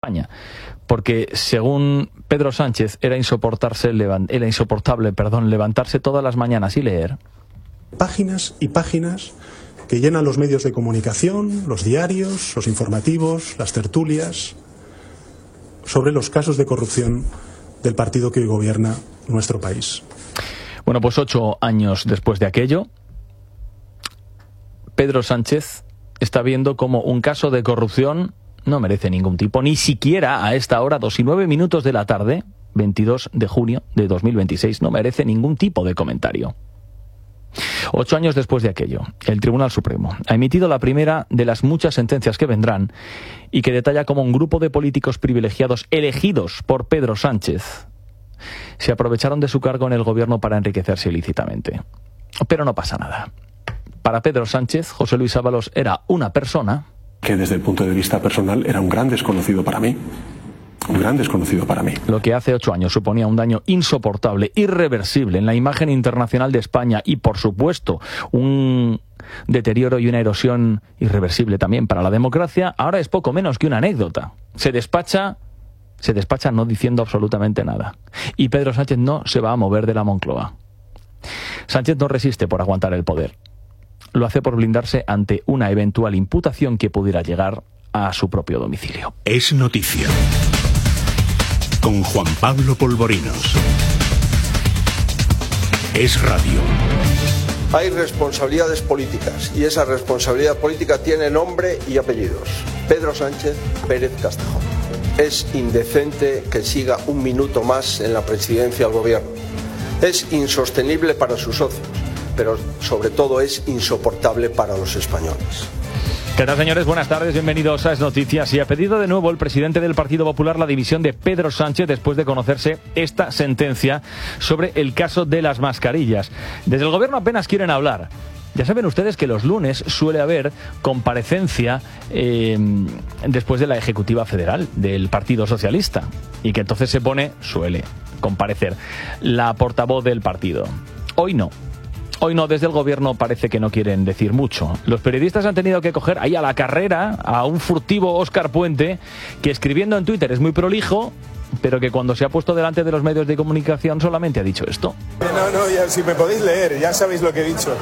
España. Porque según Pedro Sánchez era insoportable levantarse todas las mañanas y leer páginas y páginas que llenan los medios de comunicación, los diarios, los informativos, las tertulias, sobre los casos de corrupción del partido que hoy gobierna nuestro país. Bueno, pues 8 años después de aquello, Pedro Sánchez está viendo como un caso de corrupción no merece ningún tipo, ni siquiera a esta hora, 2:09 de la tarde, 22 de junio de 2026, no merece ningún tipo de comentario. 8 años después de aquello, el Tribunal Supremo ha emitido la primera de las muchas sentencias que vendrán y que detalla cómo un grupo de políticos privilegiados elegidos por Pedro Sánchez se aprovecharon de su cargo en el gobierno para enriquecerse ilícitamente. Pero no pasa nada. Para Pedro Sánchez, José Luis Ábalos era una persona que desde el punto de vista personal era un gran desconocido para mí. Un gran desconocido para mí. Lo que hace 8 años suponía un daño insoportable, irreversible en la imagen internacional de España y, por supuesto, un deterioro y una erosión irreversible también para la democracia, ahora es poco menos que una anécdota. Se despacha no diciendo absolutamente nada. Y Pedro Sánchez no se va a mover de la Moncloa. Sánchez no resiste por aguantar el poder. Lo hace por blindarse ante una eventual imputación que pudiera llegar a su propio domicilio. Es noticia. Con Juan Pablo Polvorinos. Es radio. Hay responsabilidades políticas y esa responsabilidad política tiene nombre y apellidos. Pedro Sánchez Pérez Castejón. Es indecente que siga un minuto más en la presidencia del gobierno. Es insostenible para sus socios, pero sobre todo es insoportable para los españoles. ¿Qué tal, señores? Buenas tardes, bienvenidos a Es Noticias. Y ha pedido de nuevo el presidente del Partido Popular la dimisión de Pedro Sánchez después de conocerse esta sentencia sobre el caso de las mascarillas. Desde el gobierno apenas quieren hablar. Ya saben ustedes que los lunes suele haber comparecencia después de la Ejecutiva Federal del Partido Socialista y que entonces suele comparecer la portavoz del partido. Hoy no. Hoy no, desde el gobierno parece que no quieren decir mucho. Los periodistas han tenido que coger ahí a la carrera a un furtivo Óscar Puente que escribiendo en Twitter es muy prolijo, pero que cuando se ha puesto delante de los medios de comunicación solamente ha dicho esto. No, ya, si me podéis leer, ya sabéis lo que he dicho.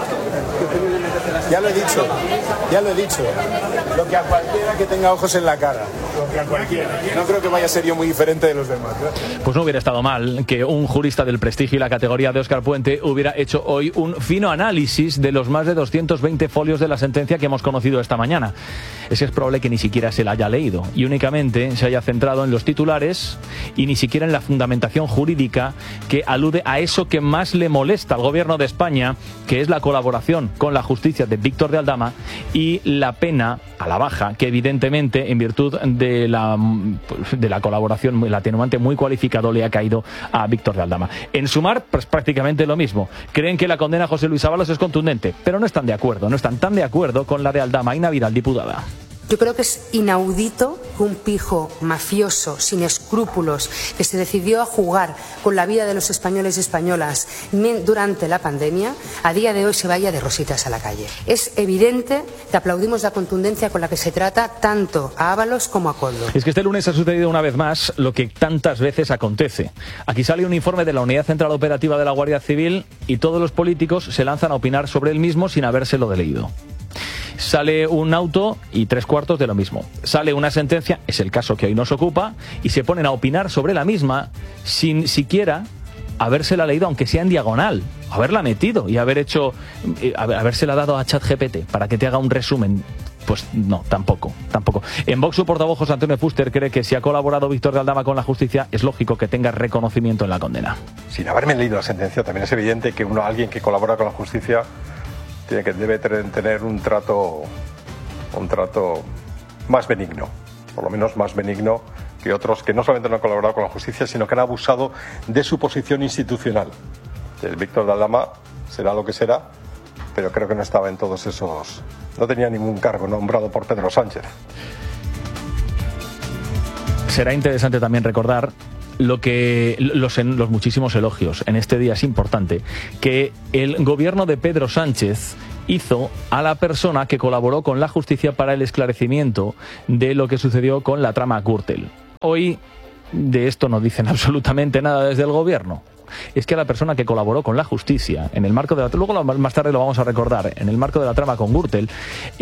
Ya lo he dicho. Lo que a cualquiera que tenga ojos en la cara. Lo que a cualquiera. No creo que vaya a ser yo muy diferente de los demás. Pues no hubiera estado mal que un jurista del prestigio y la categoría de Óscar Puente hubiera hecho hoy un fino análisis de los más de 220 folios de la sentencia que hemos conocido esta mañana. Es probable que ni siquiera se la haya leído y únicamente se haya centrado en los titulares y ni siquiera en la fundamentación jurídica que alude a eso que más le molesta al gobierno de España, que es la colaboración con la justicia de Víctor de Aldama y la pena a la baja, que evidentemente en virtud de la colaboración, el atenuante muy cualificado le ha caído a Víctor de Aldama. En sumar, pues prácticamente lo mismo. Creen que la condena a José Luis Ábalos es contundente, pero no están tan de acuerdo con la de Aldama y Navidad, diputada. Yo creo que es inaudito que un pijo mafioso, sin escrúpulos, que se decidió a jugar con la vida de los españoles y españolas durante la pandemia, a día de hoy se vaya de rositas a la calle. Es evidente que aplaudimos la contundencia con la que se trata tanto a Ábalos como a Koldo. Es que este lunes ha sucedido una vez más lo que tantas veces acontece. Aquí sale un informe de la Unidad Central Operativa de la Guardia Civil y todos los políticos se lanzan a opinar sobre el mismo sin habérselo leído. Sale un auto y 3/4 de lo mismo. Sale una sentencia, es el caso que hoy nos ocupa, y se ponen a opinar sobre la misma sin siquiera habérsela leído, aunque sea en diagonal, haberla metido y habérsela dado a ChatGPT para que te haga un resumen. Pues no, tampoco. En Vox, su portavoz José Antonio Fuster cree que si ha colaborado Víctor de Aldama con la justicia, es lógico que tenga reconocimiento en la condena. Sin haberme leído la sentencia, también es evidente que alguien que colabora con la justicia debe tener un trato más benigno, por lo menos más benigno que otros que no solamente no han colaborado con la justicia, sino que han abusado de su posición institucional. El Víctor de Aldama será lo que será, pero creo que no estaba en todos esos... No tenía ningún cargo nombrado por Pedro Sánchez. Será interesante también recordar los muchísimos elogios. En este día es importante que el gobierno de Pedro Sánchez hizo a la persona que colaboró con la justicia para el esclarecimiento de lo que sucedió con la trama Gürtel. Hoy de esto no dicen absolutamente nada desde el gobierno. Es que a la persona que colaboró con la justicia en el marco de la... Luego más tarde lo vamos a recordar. En el marco de la trama con Gürtel,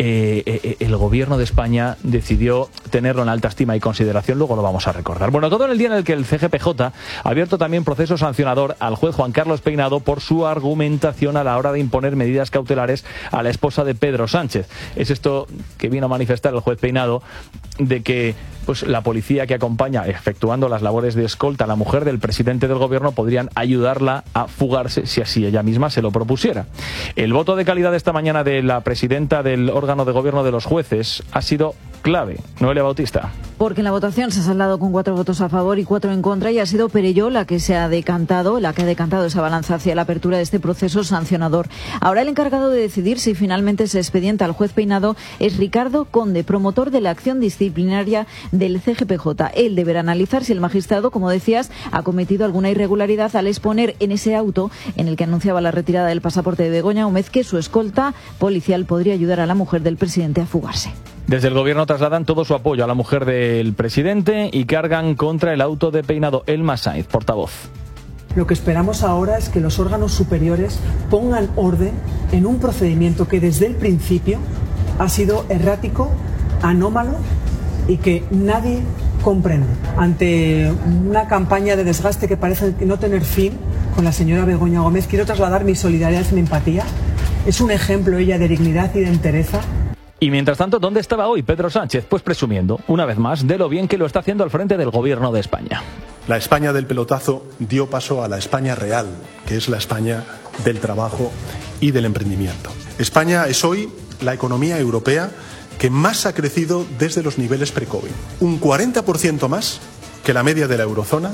el gobierno de España decidió tenerlo en alta estima y consideración. Luego lo vamos a recordar. Bueno, todo en el día en el que el CGPJ ha abierto también proceso sancionador al juez Juan Carlos Peinado por su argumentación a la hora de imponer medidas cautelares a la esposa de Pedro Sánchez. Es esto que vino a manifestar el juez Peinado, de que pues la policía que acompaña efectuando las labores de escolta a la mujer del presidente del gobierno podrían ayudarla a fugarse si así ella misma se lo propusiera. El voto de calidad de esta mañana de la presidenta del órgano de gobierno de los jueces ha sido clave. Noelia Bautista. Porque en la votación se ha saldado con 4 votos a favor y 4 en contra, y ha sido Perelló la que ha decantado esa balanza hacia la apertura de este proceso sancionador. Ahora el encargado de decidir si finalmente se expedienta al juez Peinado es Ricardo Conde, promotor de la acción disciplinaria del CGPJ. Él deberá analizar si el magistrado, como decías, ha cometido alguna irregularidad al exponer en ese auto en el que anunciaba la retirada del pasaporte de Begoña Gómez que su escolta policial podría ayudar a la mujer del presidente a fugarse. Desde el gobierno trasladan todo su apoyo a la mujer del presidente y cargan contra el auto de Peinado. Elma Sainz, portavoz. Lo que esperamos ahora es que los órganos superiores pongan orden en un procedimiento que desde el principio ha sido errático, anómalo y que nadie comprende. Ante una campaña de desgaste que parece no tener fin con la señora Begoña Gómez, quiero trasladar mi solidaridad y mi empatía. Es un ejemplo ella de dignidad y de entereza. Y mientras tanto, ¿dónde estaba hoy Pedro Sánchez? Pues presumiendo, una vez más, de lo bien que lo está haciendo al frente del gobierno de España. La España del pelotazo dio paso a la España real, que es la España del trabajo y del emprendimiento. España es hoy la economía europea que más ha crecido desde los niveles pre-COVID. Un 40% más que la media de la eurozona,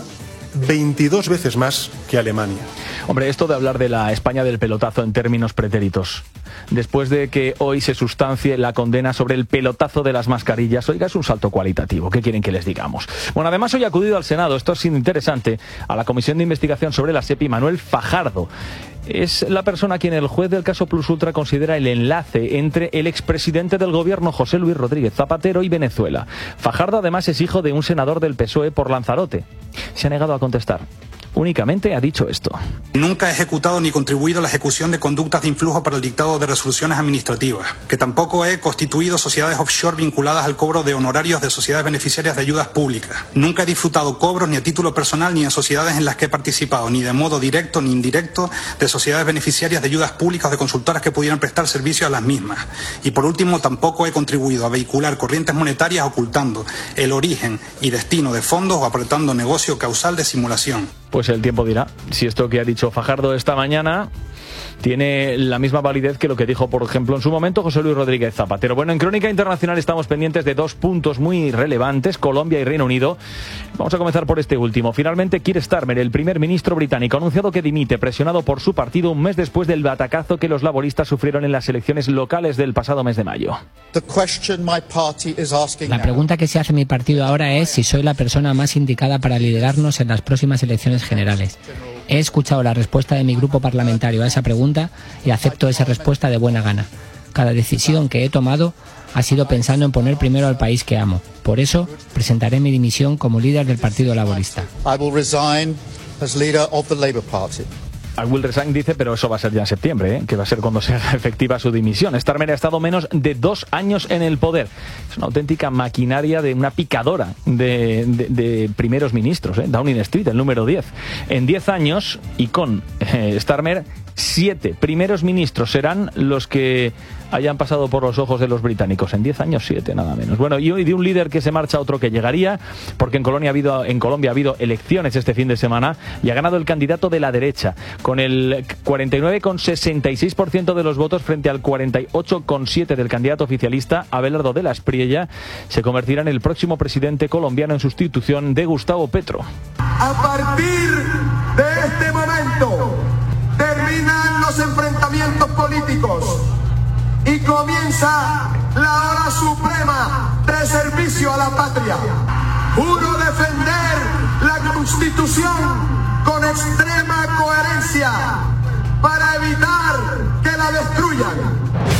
22 veces más que Alemania. Hombre, esto de hablar de la España del pelotazo en términos pretéritos, después de que hoy se sustancie la condena sobre el pelotazo de las mascarillas, oiga, es un salto cualitativo. ¿Qué quieren que les digamos? Bueno, además hoy ha acudido al Senado, esto ha sido interesante, a la Comisión de Investigación sobre la SEPI, Manuel Fajardo. Es la persona a quien el juez del caso Plus Ultra considera el enlace entre el expresidente del gobierno José Luis Rodríguez Zapatero y Venezuela. Fajardo además es hijo de un senador del PSOE por Lanzarote. Se ha negado a contestar. Únicamente ha dicho esto. Nunca he ejecutado ni contribuido a la ejecución de conductas de influjo para el dictado de resoluciones administrativas, que tampoco he constituido sociedades offshore vinculadas al cobro de honorarios de sociedades beneficiarias de ayudas públicas. Nunca he disfrutado cobros ni a título personal ni en sociedades en las que he participado, ni de modo directo ni indirecto, de sociedades beneficiarias de ayudas públicas o de consultoras que pudieran prestar servicio a las mismas. Y por último, tampoco he contribuido a vehicular corrientes monetarias ocultando el origen y destino de fondos o apretando negocio causal de simulación. Pues el tiempo dirá si esto que ha dicho Fajardo esta mañana tiene la misma validez que lo que dijo, por ejemplo, en su momento José Luis Rodríguez Zapatero. Bueno, en Crónica Internacional estamos pendientes de 2 puntos muy relevantes, Colombia y Reino Unido. Vamos a comenzar por este último. Finalmente, Keir Starmer, el primer ministro británico, ha anunciado que dimite, presionado por su partido un mes después del batacazo que los laboristas sufrieron en las elecciones locales del pasado mes de mayo. La pregunta que se hace mi partido ahora es si soy la persona más indicada para liderarnos en las próximas elecciones generales. He escuchado la respuesta de mi grupo parlamentario a esa pregunta y acepto esa respuesta de buena gana. Cada decisión que he tomado ha sido pensando en poner primero al país que amo. Por eso, presentaré mi dimisión como líder del Partido Laborista. I will resign dice, pero eso va a ser ya en septiembre, que va a ser cuando se haga efectiva su dimisión. Starmer ha estado menos de 2 años en el poder. Es una auténtica maquinaria de una picadora de primeros ministros, Downing Street, el número 10. En 10 años, y con Starmer, 7 primeros ministros serán los que hayan pasado por los ojos de los británicos. En 10 años, 7, nada menos. Bueno, y hoy de un líder que se marcha a otro que llegaría, porque en Colombia ha habido elecciones este fin de semana y ha ganado el candidato de la derecha, con el 49,66% de los votos frente al 48,7% del candidato oficialista. Abelardo de la Espriella se convertirá en el próximo presidente colombiano en sustitución de Gustavo Petro. A partir de este momento terminan los enfrentamientos políticos y comienza la hora suprema de servicio a la patria. Juro defender la Constitución con extrema coherencia para evitar que la destruyan.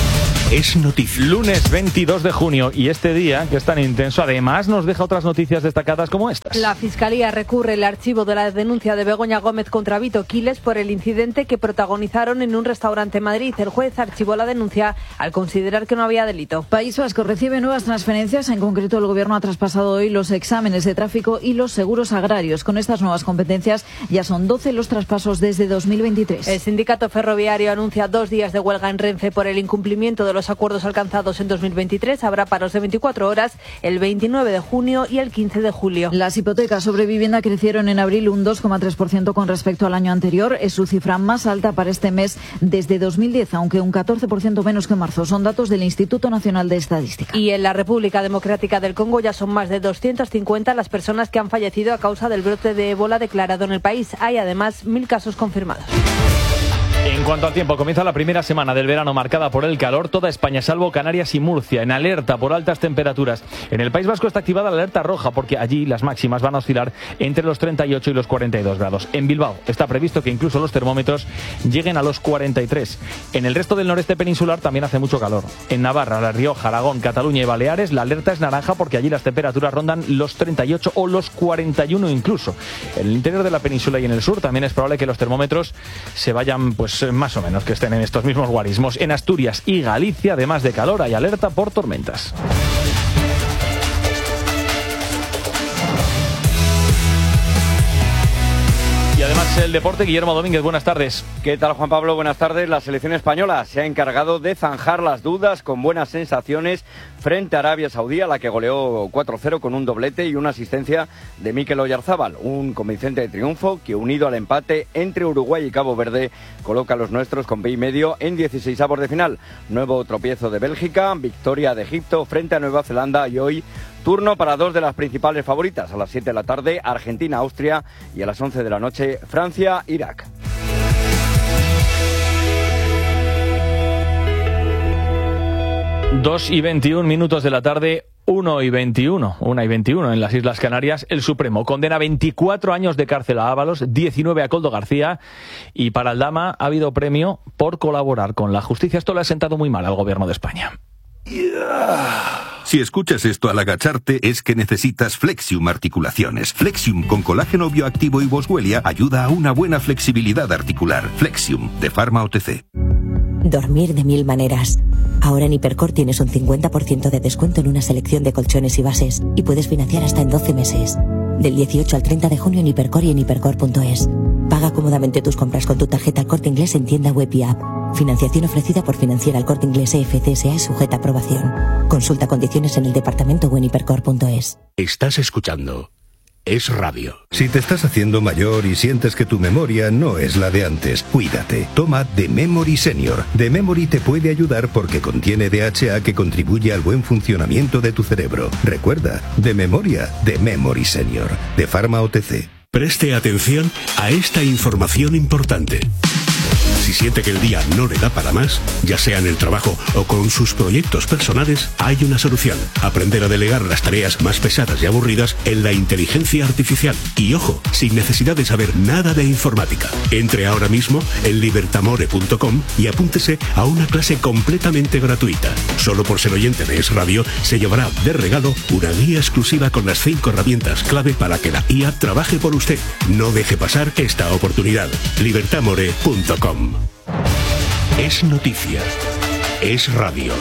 Es noticia. Lunes 22 de junio y este día, que es tan intenso, además nos deja otras noticias destacadas como estas. La Fiscalía recurre el archivo de la denuncia de Begoña Gómez contra Vito Quiles por el incidente que protagonizaron en un restaurante en Madrid. El juez archivó la denuncia al considerar que no había delito. País Vasco recibe nuevas transferencias. En concreto, el Gobierno ha traspasado hoy los exámenes de tráfico y los seguros agrarios. Con estas nuevas competencias ya son 12 los traspasos desde 2023. El sindicato ferroviario anuncia 2 días de huelga en Renfe por el incumplimiento de los acuerdos alcanzados en 2023. Habrá paros de 24 horas el 29 de junio y el 15 de julio. Las hipotecas sobre vivienda crecieron en abril un 2,3% con respecto al año anterior. Es su cifra más alta para este mes desde 2010, aunque un 14% menos que en marzo. Son datos del Instituto Nacional de Estadística. Y en la República Democrática del Congo ya son más de 250 las personas que han fallecido a causa del brote de ébola declarado en el país. Hay además 1.000 casos confirmados. En cuanto al tiempo, comienza la primera semana del verano marcada por el calor. Toda España, salvo Canarias y Murcia, en alerta por altas temperaturas. En el País Vasco está activada la alerta roja porque allí las máximas van a oscilar entre los 38 y los 42 grados. En Bilbao está previsto que incluso los termómetros lleguen a los 43. En el resto del noreste peninsular también hace mucho calor. En Navarra, La Rioja, Aragón, Cataluña y Baleares la alerta es naranja porque allí las temperaturas rondan los 38 o los 41 incluso. En el interior de la península y en el sur también es probable que los termómetros se vayan más o menos que estén en estos mismos guarismos. En Asturias y Galicia, además de calor, hay alerta por tormentas. Y además el deporte, Guillermo Domínguez, buenas tardes. ¿Qué tal, Juan Pablo? Buenas tardes. La selección española se ha encargado de zanjar las dudas con buenas sensaciones frente a Arabia Saudí, a la que goleó 4-0 con un doblete y una asistencia de Mikel Oyarzábal. Un convincente triunfo que, unido al empate entre Uruguay y Cabo Verde, coloca a los nuestros con pie y medio en 16avos de final. Nuevo tropiezo de Bélgica, victoria de Egipto frente a Nueva Zelanda y hoy turno para 2 de las principales favoritas. A las 7 de la tarde, Argentina-Austria y a las 11 de la noche, Francia-Irak. Dos y 21 minutos de la tarde, 1 y 21 en las Islas Canarias. El Supremo condena 24 años de cárcel a Ábalos, 19 a Koldo García, y para Aldama ha habido premio por colaborar con la justicia. Esto le ha sentado muy mal al gobierno de España. Si escuchas esto al agacharte es que necesitas Flexium Articulaciones. Flexium con colágeno bioactivo y boswellia ayuda a una buena flexibilidad articular. Flexium, de Pharma OTC. Dormir de 1000 maneras. Ahora en Hipercor tienes un 50% de descuento en una selección de colchones y bases y puedes financiar hasta en 12 meses. Del 18 al 30 de junio en Hipercor y en hipercor.es. Paga cómodamente tus compras con tu tarjeta El Corte Inglés en tienda web y app. Financiación ofrecida por Financiera El Corte Inglés EFCSA y sujeta a aprobación. Consulta condiciones en el departamento o en hipercor.es. Estás escuchando Es Radio. Si te estás haciendo mayor y sientes que tu memoria no es la de antes, cuídate. Toma The Memory Senior. The Memory te puede ayudar porque contiene DHA que contribuye al buen funcionamiento de tu cerebro. Recuerda, de memoria, The Memory Senior. De Pharma OTC. Preste atención a esta información importante. Si siente que el día no le da para más, ya sea en el trabajo o con sus proyectos personales, hay una solución. Aprender a delegar las tareas más pesadas y aburridas en la inteligencia artificial. Y ojo, sin necesidad de saber nada de informática. Entre ahora mismo en libertamore.com y apúntese a una clase completamente gratuita. Solo por ser oyente de Es Radio, se llevará de regalo una guía exclusiva con las 5 herramientas clave para que la IA trabaje por usted. No deje pasar esta oportunidad. libertamore.com. Es noticia. Es radio.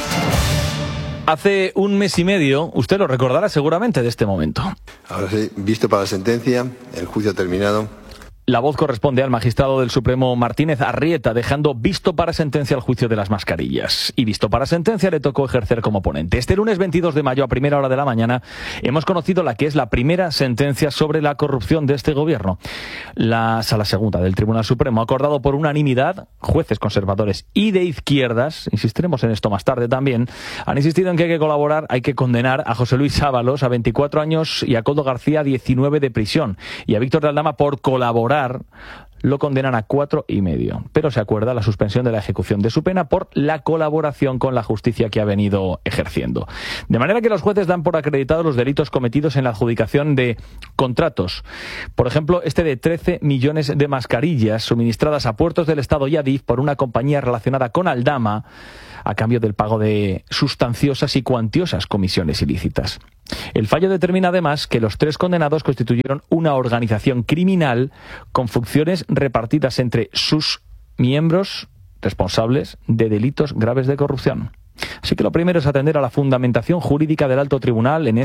Hace un mes y medio, usted lo recordará seguramente de este momento. Ahora sí, visto para la sentencia, el juicio ha terminado. La voz corresponde al magistrado del Supremo Martínez Arrieta, dejando visto para sentencia el juicio de las mascarillas. Y visto para sentencia le tocó ejercer como ponente. Este lunes 22 de mayo, a primera hora de la mañana, hemos conocido la que es la primera sentencia sobre la corrupción de este gobierno. La Sala Segunda del Tribunal Supremo ha acordado por unanimidad, jueces conservadores y de izquierdas, insistiremos en esto más tarde también, han insistido en que hay que colaborar, hay que condenar a José Luis Ábalos a 24 años y a Koldo García a 19 de prisión, y a Víctor de Aldama por colaborar colaborar, lo condenan a 4,5, pero se acuerda la suspensión de la ejecución de su pena por la colaboración con la justicia que ha venido ejerciendo. De manera que los jueces dan por acreditados los delitos cometidos en la adjudicación de contratos. Por ejemplo, este de 13 millones de mascarillas suministradas a puertos del Estado y Adif por una compañía relacionada con Aldama, a cambio del pago de sustanciosas y cuantiosas comisiones ilícitas. El fallo determina además que los 3 condenados constituyeron una organización criminal con funciones repartidas entre sus miembros responsables de delitos graves de corrupción. Así que lo primero es atender a la fundamentación jurídica del Alto Tribunal en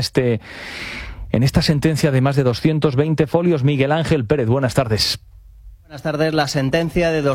esta sentencia de más de 220 folios. Miguel Ángel Pérez, buenas tardes. Buenas tardes. La sentencia de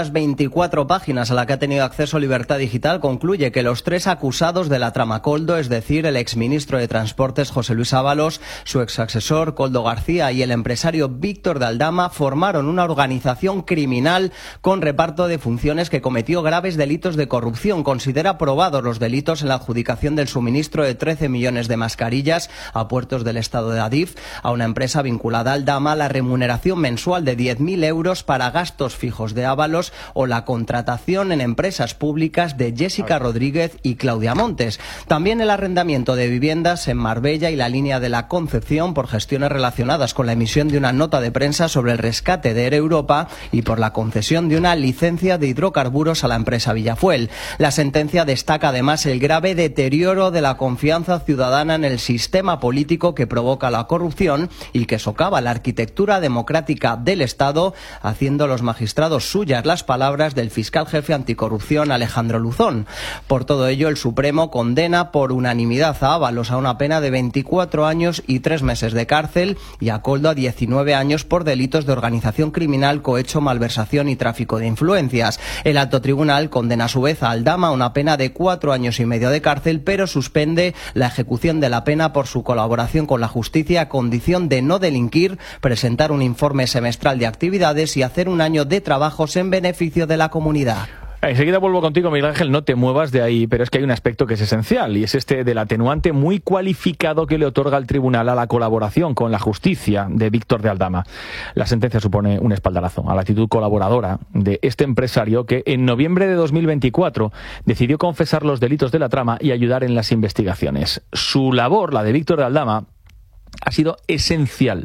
224 páginas a la que ha tenido acceso Libertad Digital concluye que los 3 acusados de la trama Koldo, es decir, el exministro de Transportes José Luis Ábalos, su exasesor Koldo García y el empresario Víctor de Aldama, formaron una organización criminal con reparto de funciones que cometió graves delitos de corrupción. Considera probados los delitos en la adjudicación del suministro de 13 millones de mascarillas a puertos del Estado de Adif, a una empresa vinculada a Aldama, la remuneración mensual de 10.000 euros para gastos fijos de Ábalos o la contratación en empresas públicas de Jessica Rodríguez y Claudia Montes. También el arrendamiento de viviendas en Marbella y la línea de la Concepción por gestiones relacionadas con la emisión de una nota de prensa sobre el rescate de Air Europa y por la concesión de una licencia de hidrocarburos a la empresa Villafuel. La sentencia destaca además el grave deterioro de la confianza ciudadana en el sistema político que provoca la corrupción y que socava la arquitectura democrática del Estado, haciendo los magistrados suyas las palabras del fiscal jefe anticorrupción Alejandro Luzón. Por todo ello, el Supremo condena por unanimidad a Ábalos a una pena de 24 años y 3 meses de cárcel y a Koldo a 19 años por delitos de organización criminal, cohecho, malversación y tráfico de influencias. El Alto Tribunal condena a su vez a Aldama a una pena de 4 años y medio de cárcel, pero suspende la ejecución de la pena por su colaboración con la justicia a condición de no delinquir, presentar un informe semestral de actividades y hacer un año de trabajos en beneficio de la comunidad. Enseguida vuelvo contigo, Miguel Ángel, no te muevas de ahí, pero es que hay un aspecto que es esencial y es este del atenuante muy cualificado que le otorga el tribunal a la colaboración con la justicia de Víctor de Aldama. La sentencia supone un espaldarazo a la actitud colaboradora de este empresario que en noviembre de 2024 decidió confesar los delitos de la trama y ayudar en las investigaciones. Su labor, la de Víctor de Aldama, ha sido esencial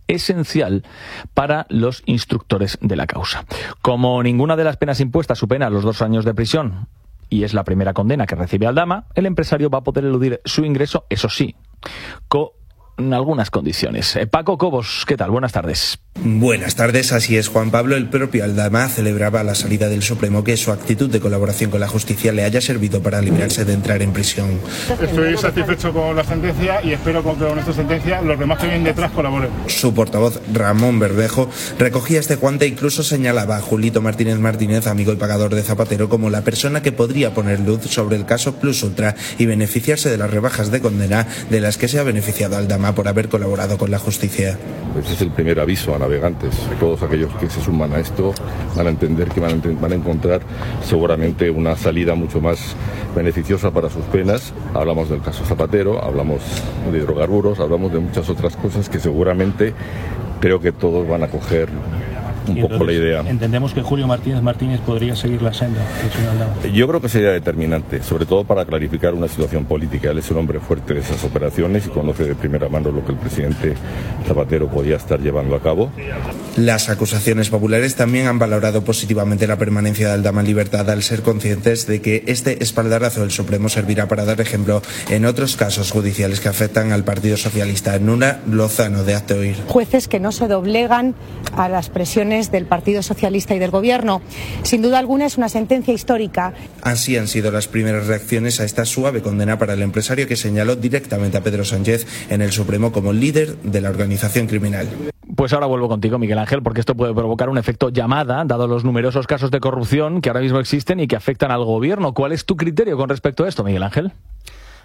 para los instructores de la causa. Como ninguna de las penas impuestas supera los 2 años de prisión y es la primera condena que recibe Aldama, el empresario va a poder eludir su ingreso, eso sí, con algunas condiciones. Paco Cobos, ¿qué tal? Buenas tardes. Buenas tardes, así es, Juan Pablo. El propio Aldama celebraba a la salida del Supremo que su actitud de colaboración con la justicia le haya servido para librarse de entrar en prisión. Estoy satisfecho con la sentencia y espero que con esta sentencia los demás que vienen detrás colaboren. Su portavoz, Ramón Bermejo, recogía este guante e incluso señalaba a Julito Martínez, amigo y pagador de Zapatero, como la persona que podría poner luz sobre el caso Plus Ultra y beneficiarse de las rebajas de condena de las que se ha beneficiado Aldama por haber colaborado con la justicia. Este es el primer aviso a navegantes. Todos aquellos que se suman a esto van a entender que van a encontrar seguramente una salida mucho más beneficiosa para sus penas. Hablamos del caso Zapatero, hablamos de hidrocarburos, hablamos de muchas otras cosas que seguramente creo que todos van a coger un poco la idea. Entendemos que Julio Martínez podría seguir la senda del señor Aldama. Yo creo que sería determinante, sobre todo para clarificar una situación política. Él es un hombre fuerte de esas operaciones y conoce de primera mano lo que el presidente Zapatero podía estar llevando a cabo. Las acusaciones populares también han valorado positivamente la permanencia de Aldama en libertad al ser conscientes de que este espaldarazo del Supremo servirá para dar ejemplo en otros casos judiciales que afectan al Partido Socialista. Nuna Lozano, de Hazte Oír. Jueces que no se doblegan a las presiones del Partido Socialista y del Gobierno. Sin duda alguna es una sentencia histórica. Así han sido las primeras reacciones a esta suave condena para el empresario que señaló directamente a Pedro Sánchez en el Supremo como líder de la organización criminal. Pues ahora vuelvo contigo, Miguel Ángel, porque esto puede provocar un efecto llamada, dado los numerosos casos de corrupción que ahora mismo existen y que afectan al Gobierno. ¿Cuál es tu criterio con respecto a esto, Miguel Ángel?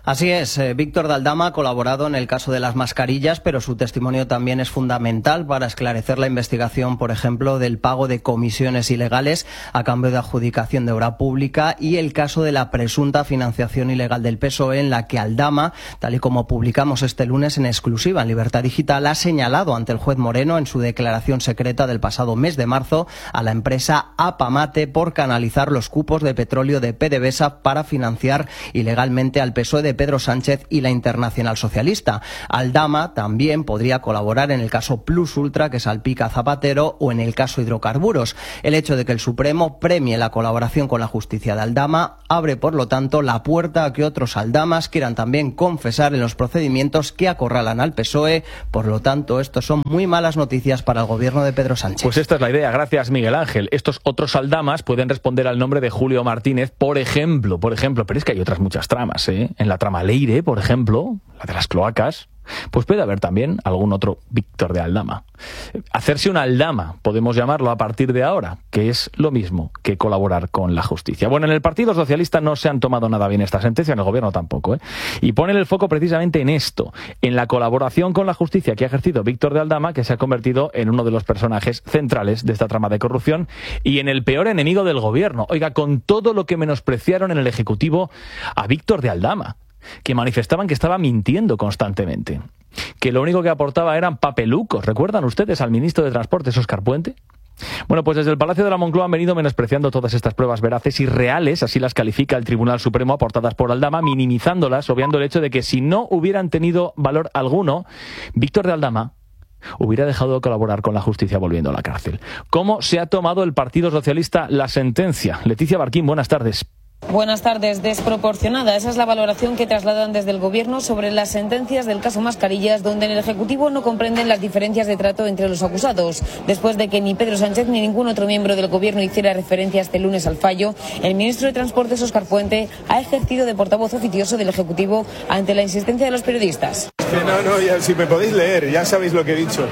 Así es, Víctor de Aldama ha colaborado en el caso de las mascarillas, pero su testimonio también es fundamental para esclarecer la investigación, por ejemplo, del pago de comisiones ilegales a cambio de adjudicación de obra pública y el caso de la presunta financiación ilegal del PSOE, en la que Aldama, tal y como publicamos este lunes en exclusiva en Libertad Digital, ha señalado ante el juez Moreno en su declaración secreta del pasado mes de marzo a la empresa Apamate por canalizar los cupos de petróleo de PDVSA para financiar ilegalmente al PSOE de Pedro Sánchez y la Internacional Socialista. Aldama también podría colaborar en el caso Plus Ultra, que salpica a Zapatero, o en el caso hidrocarburos. El hecho de que el Supremo premie la colaboración con la justicia de Aldama abre, por lo tanto, la puerta a que otros Aldamas quieran también confesar en los procedimientos que acorralan al PSOE. Por lo tanto, esto son muy malas noticias para el gobierno de Pedro Sánchez. Pues esta es la idea. Gracias, Miguel Ángel. Estos otros Aldamas pueden responder al nombre de Julio Martínez, por ejemplo, pero es que hay otras muchas tramas, En la trama Leire, por ejemplo, la de las cloacas, pues puede haber también algún otro Víctor de Aldama. Hacerse una Aldama, podemos llamarlo a partir de ahora, que es lo mismo que colaborar con la justicia. Bueno, en el Partido Socialista no se han tomado nada bien esta sentencia, en el gobierno tampoco, Y ponen el foco precisamente en esto, en la colaboración con la justicia que ha ejercido Víctor de Aldama, que se ha convertido en uno de los personajes centrales de esta trama de corrupción y en el peor enemigo del gobierno. Oiga, con todo lo que menospreciaron en el Ejecutivo a Víctor de Aldama, que manifestaban que estaba mintiendo constantemente, que lo único que aportaba eran papelucos. ¿Recuerdan ustedes al ministro de Transportes, Óscar Puente? Bueno, pues desde el Palacio de la Moncloa han venido menospreciando todas estas pruebas veraces y reales, así las califica el Tribunal Supremo, aportadas por Aldama, minimizándolas, obviando el hecho de que si no hubieran tenido valor alguno, Víctor de Aldama hubiera dejado de colaborar con la justicia volviendo a la cárcel. ¿Cómo se ha tomado el Partido Socialista la sentencia? Leticia Barquín, buenas tardes. Buenas tardes. Desproporcionada. Esa es la valoración que trasladan desde el Gobierno sobre las sentencias del caso Mascarillas, donde en el Ejecutivo no comprenden las diferencias de trato entre los acusados. Después de que ni Pedro Sánchez ni ningún otro miembro del Gobierno hiciera referencia este lunes al fallo, el ministro de Transportes, Óscar Puente, ha ejercido de portavoz oficioso del Ejecutivo ante la insistencia de los periodistas. No, ya, si me podéis leer, ya sabéis lo que he dicho.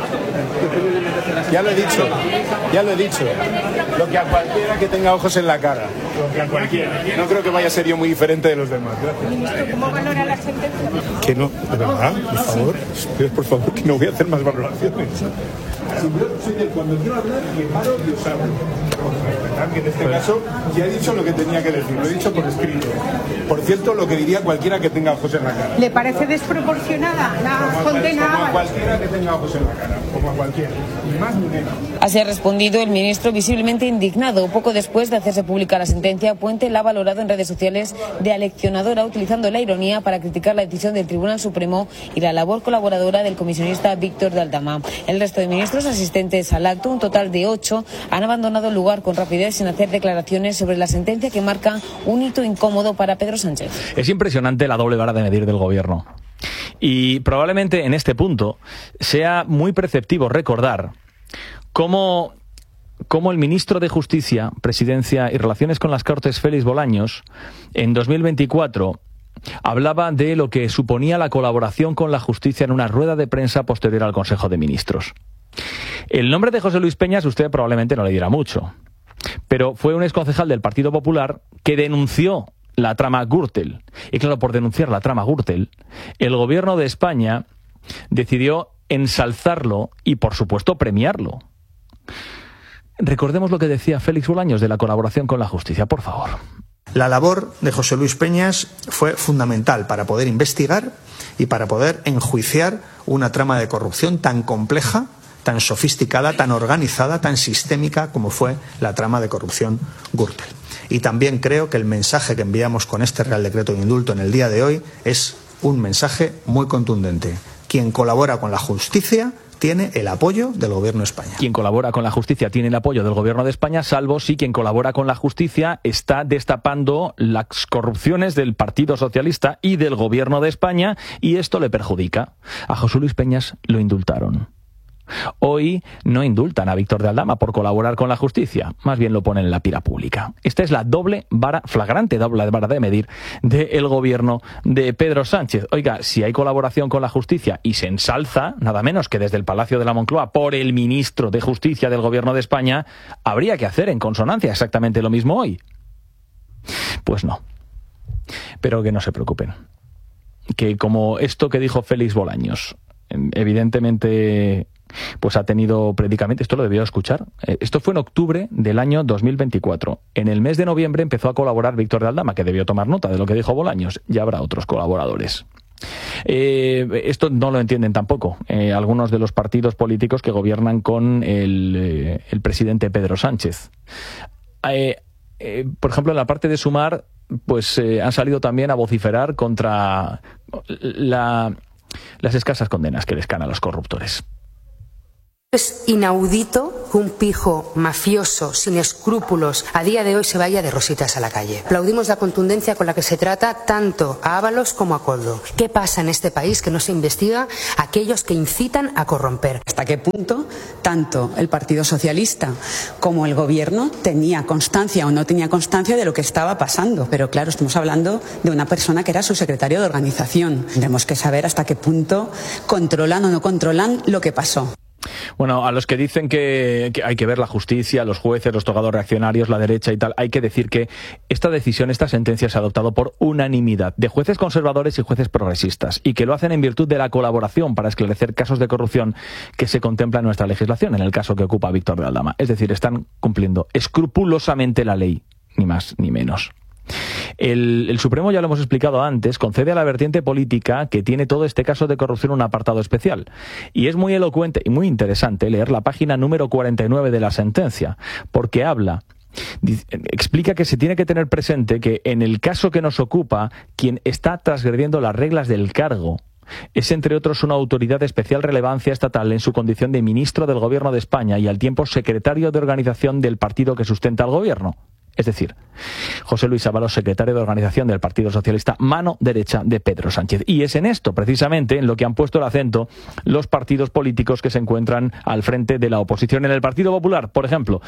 Ya lo he dicho. Lo que a cualquiera que tenga ojos en la cara. Lo que a cualquiera. No creo que vaya a ser yo muy diferente de los demás. Gracias. ¿Cómo valora la sentencia? Que no, de verdad, por favor, que no voy a hacer más valoraciones. Si yo soy del cuando quiero hablar, me paro y os hablo. Que en este caso ya he dicho lo que tenía que decir, lo he dicho por escrito. Por cierto, lo que diría cualquiera que tenga ojos en la cara. ¿Le parece desproporcionada la condena? Como a cualquiera que tenga ojos en la cara, como a cualquiera, ni más ni menos. Así ha respondido el ministro, visiblemente indignado. Poco después de hacerse pública la sentencia, Puente la ha valorado en redes sociales de aleccionadora, utilizando la ironía para criticar la decisión del Tribunal Supremo y la labor colaboradora del comisionista Víctor de Aldama. El resto de ministros asistentes al acto, un total de 8, han abandonado el lugar con rapidez sin hacer declaraciones sobre la sentencia que marca un hito incómodo para Pedro Sánchez. Es impresionante la doble vara de medir del gobierno. Y probablemente en este punto sea muy preceptivo recordar cómo el ministro de Justicia, Presidencia y Relaciones con las Cortes, Félix Bolaños, en 2024 hablaba de lo que suponía la colaboración con la justicia en una rueda de prensa posterior al Consejo de Ministros. El nombre de José Luis Peñas usted probablemente no le dirá mucho, pero fue un exconcejal del Partido Popular que denunció la trama Gürtel. Y claro, por denunciar la trama Gürtel, el gobierno de España decidió ensalzarlo y, por supuesto, premiarlo. Recordemos lo que decía Félix Bolaños de la colaboración con la justicia, por favor. La labor de José Luis Peñas fue fundamental para poder investigar y para poder enjuiciar una trama de corrupción tan compleja, tan sofisticada, tan organizada, tan sistémica como fue la trama de corrupción Gürtel. Y también creo que el mensaje que enviamos con este Real Decreto de Indulto en el día de hoy es un mensaje muy contundente. Quien colabora con la justicia tiene el apoyo del Gobierno de España. Quien colabora con la justicia tiene el apoyo del Gobierno de España, salvo si quien colabora con la justicia está destapando las corrupciones del Partido Socialista y del Gobierno de España, y esto le perjudica. A José Luis Peñas lo indultaron. Hoy no indultan a Víctor de Aldama por colaborar con la justicia, más bien lo ponen en la pira pública. Esta es la flagrante doble vara de medir del gobierno de Pedro Sánchez. Oiga, si hay colaboración con la justicia y se ensalza, nada menos que desde el Palacio de la Moncloa, por el ministro de Justicia del gobierno de España, habría que hacer en consonancia exactamente lo mismo hoy. Pues no. Pero que no se preocupen. que como esto que dijo Félix Bolaños, evidentemente pues ha tenido predicamento, esto lo debió escuchar. Esto fue en octubre del año 2024. En el mes de noviembre empezó a colaborar Víctor de Aldama, que debió tomar nota de lo que dijo Bolaños. Ya habrá otros colaboradores. Esto no lo entienden tampoco algunos de los partidos políticos que gobiernan con el presidente Pedro Sánchez. Por ejemplo, en la parte de Sumar, pues han salido también a vociferar contra las escasas condenas que les caen a los corruptores. Es inaudito que un pijo mafioso, sin escrúpulos, a día de hoy se vaya de rositas a la calle. Aplaudimos la contundencia con la que se trata tanto a Ábalos como a Koldo. ¿Qué pasa en este país que no se investiga a aquellos que incitan a corromper? ¿Hasta qué punto tanto el Partido Socialista como el Gobierno tenía constancia o no tenía constancia de lo que estaba pasando? Pero claro, estamos hablando de una persona que era su secretario de organización. Tendremos que saber hasta qué punto controlan o no controlan lo que pasó. Bueno, a los que dicen que hay que ver la justicia, los jueces, los togados reaccionarios, la derecha y tal, hay que decir que esta decisión, esta sentencia se ha adoptado por unanimidad de jueces conservadores y jueces progresistas, y que lo hacen en virtud de la colaboración para esclarecer casos de corrupción que se contempla en nuestra legislación, en el caso que ocupa Víctor de Aldama. Es decir, están cumpliendo escrupulosamente la ley, ni más ni menos. El Supremo, ya lo hemos explicado antes, concede a la vertiente política que tiene todo este caso de corrupción un apartado especial. Y es muy elocuente y muy interesante leer la página número 49 de la sentencia, porque explica que se tiene que tener presente que en el caso que nos ocupa, quien está transgrediendo las reglas del cargo es, entre otros, una autoridad de especial relevancia estatal en su condición de ministro del Gobierno de España y al tiempo secretario de organización del partido que sustenta al Gobierno. Es decir, José Luis Ábalos, secretario de organización del Partido Socialista, mano derecha de Pedro Sánchez. Y es en esto, precisamente, en lo que han puesto el acento los partidos políticos que se encuentran al frente de la oposición. En el Partido Popular, por ejemplo,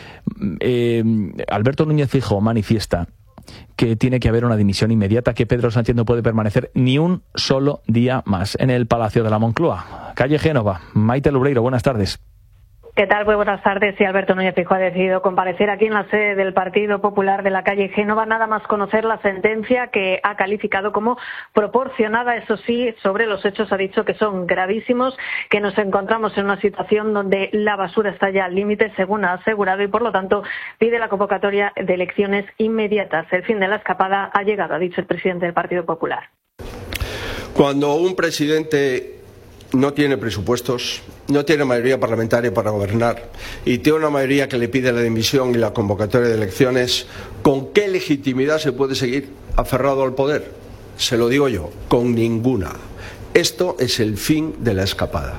Alberto Núñez Feijóo manifiesta que tiene que haber una dimisión inmediata, que Pedro Sánchez no puede permanecer ni un solo día más en el Palacio de la Moncloa. Calle Génova, Maite Loureiro, buenas tardes. ¿Qué tal? Muy buenas tardes. Sí, Alberto Núñez Feijóo ha decidido comparecer aquí en la sede del Partido Popular de la calle Génova, nada más conocer la sentencia que ha calificado como proporcionada. Eso sí, sobre los hechos ha dicho que son gravísimos, que nos encontramos en una situación donde la basura está ya al límite, según ha asegurado, y por lo tanto pide la convocatoria de elecciones inmediatas. El fin de la escapada ha llegado, ha dicho el presidente del Partido Popular. Cuando un presidente no tiene presupuestos, no tiene mayoría parlamentaria para gobernar y tiene una mayoría que le pide la dimisión y la convocatoria de elecciones, ¿con qué legitimidad se puede seguir aferrado al poder? Se lo digo yo, con ninguna. Esto es el fin de la escapada.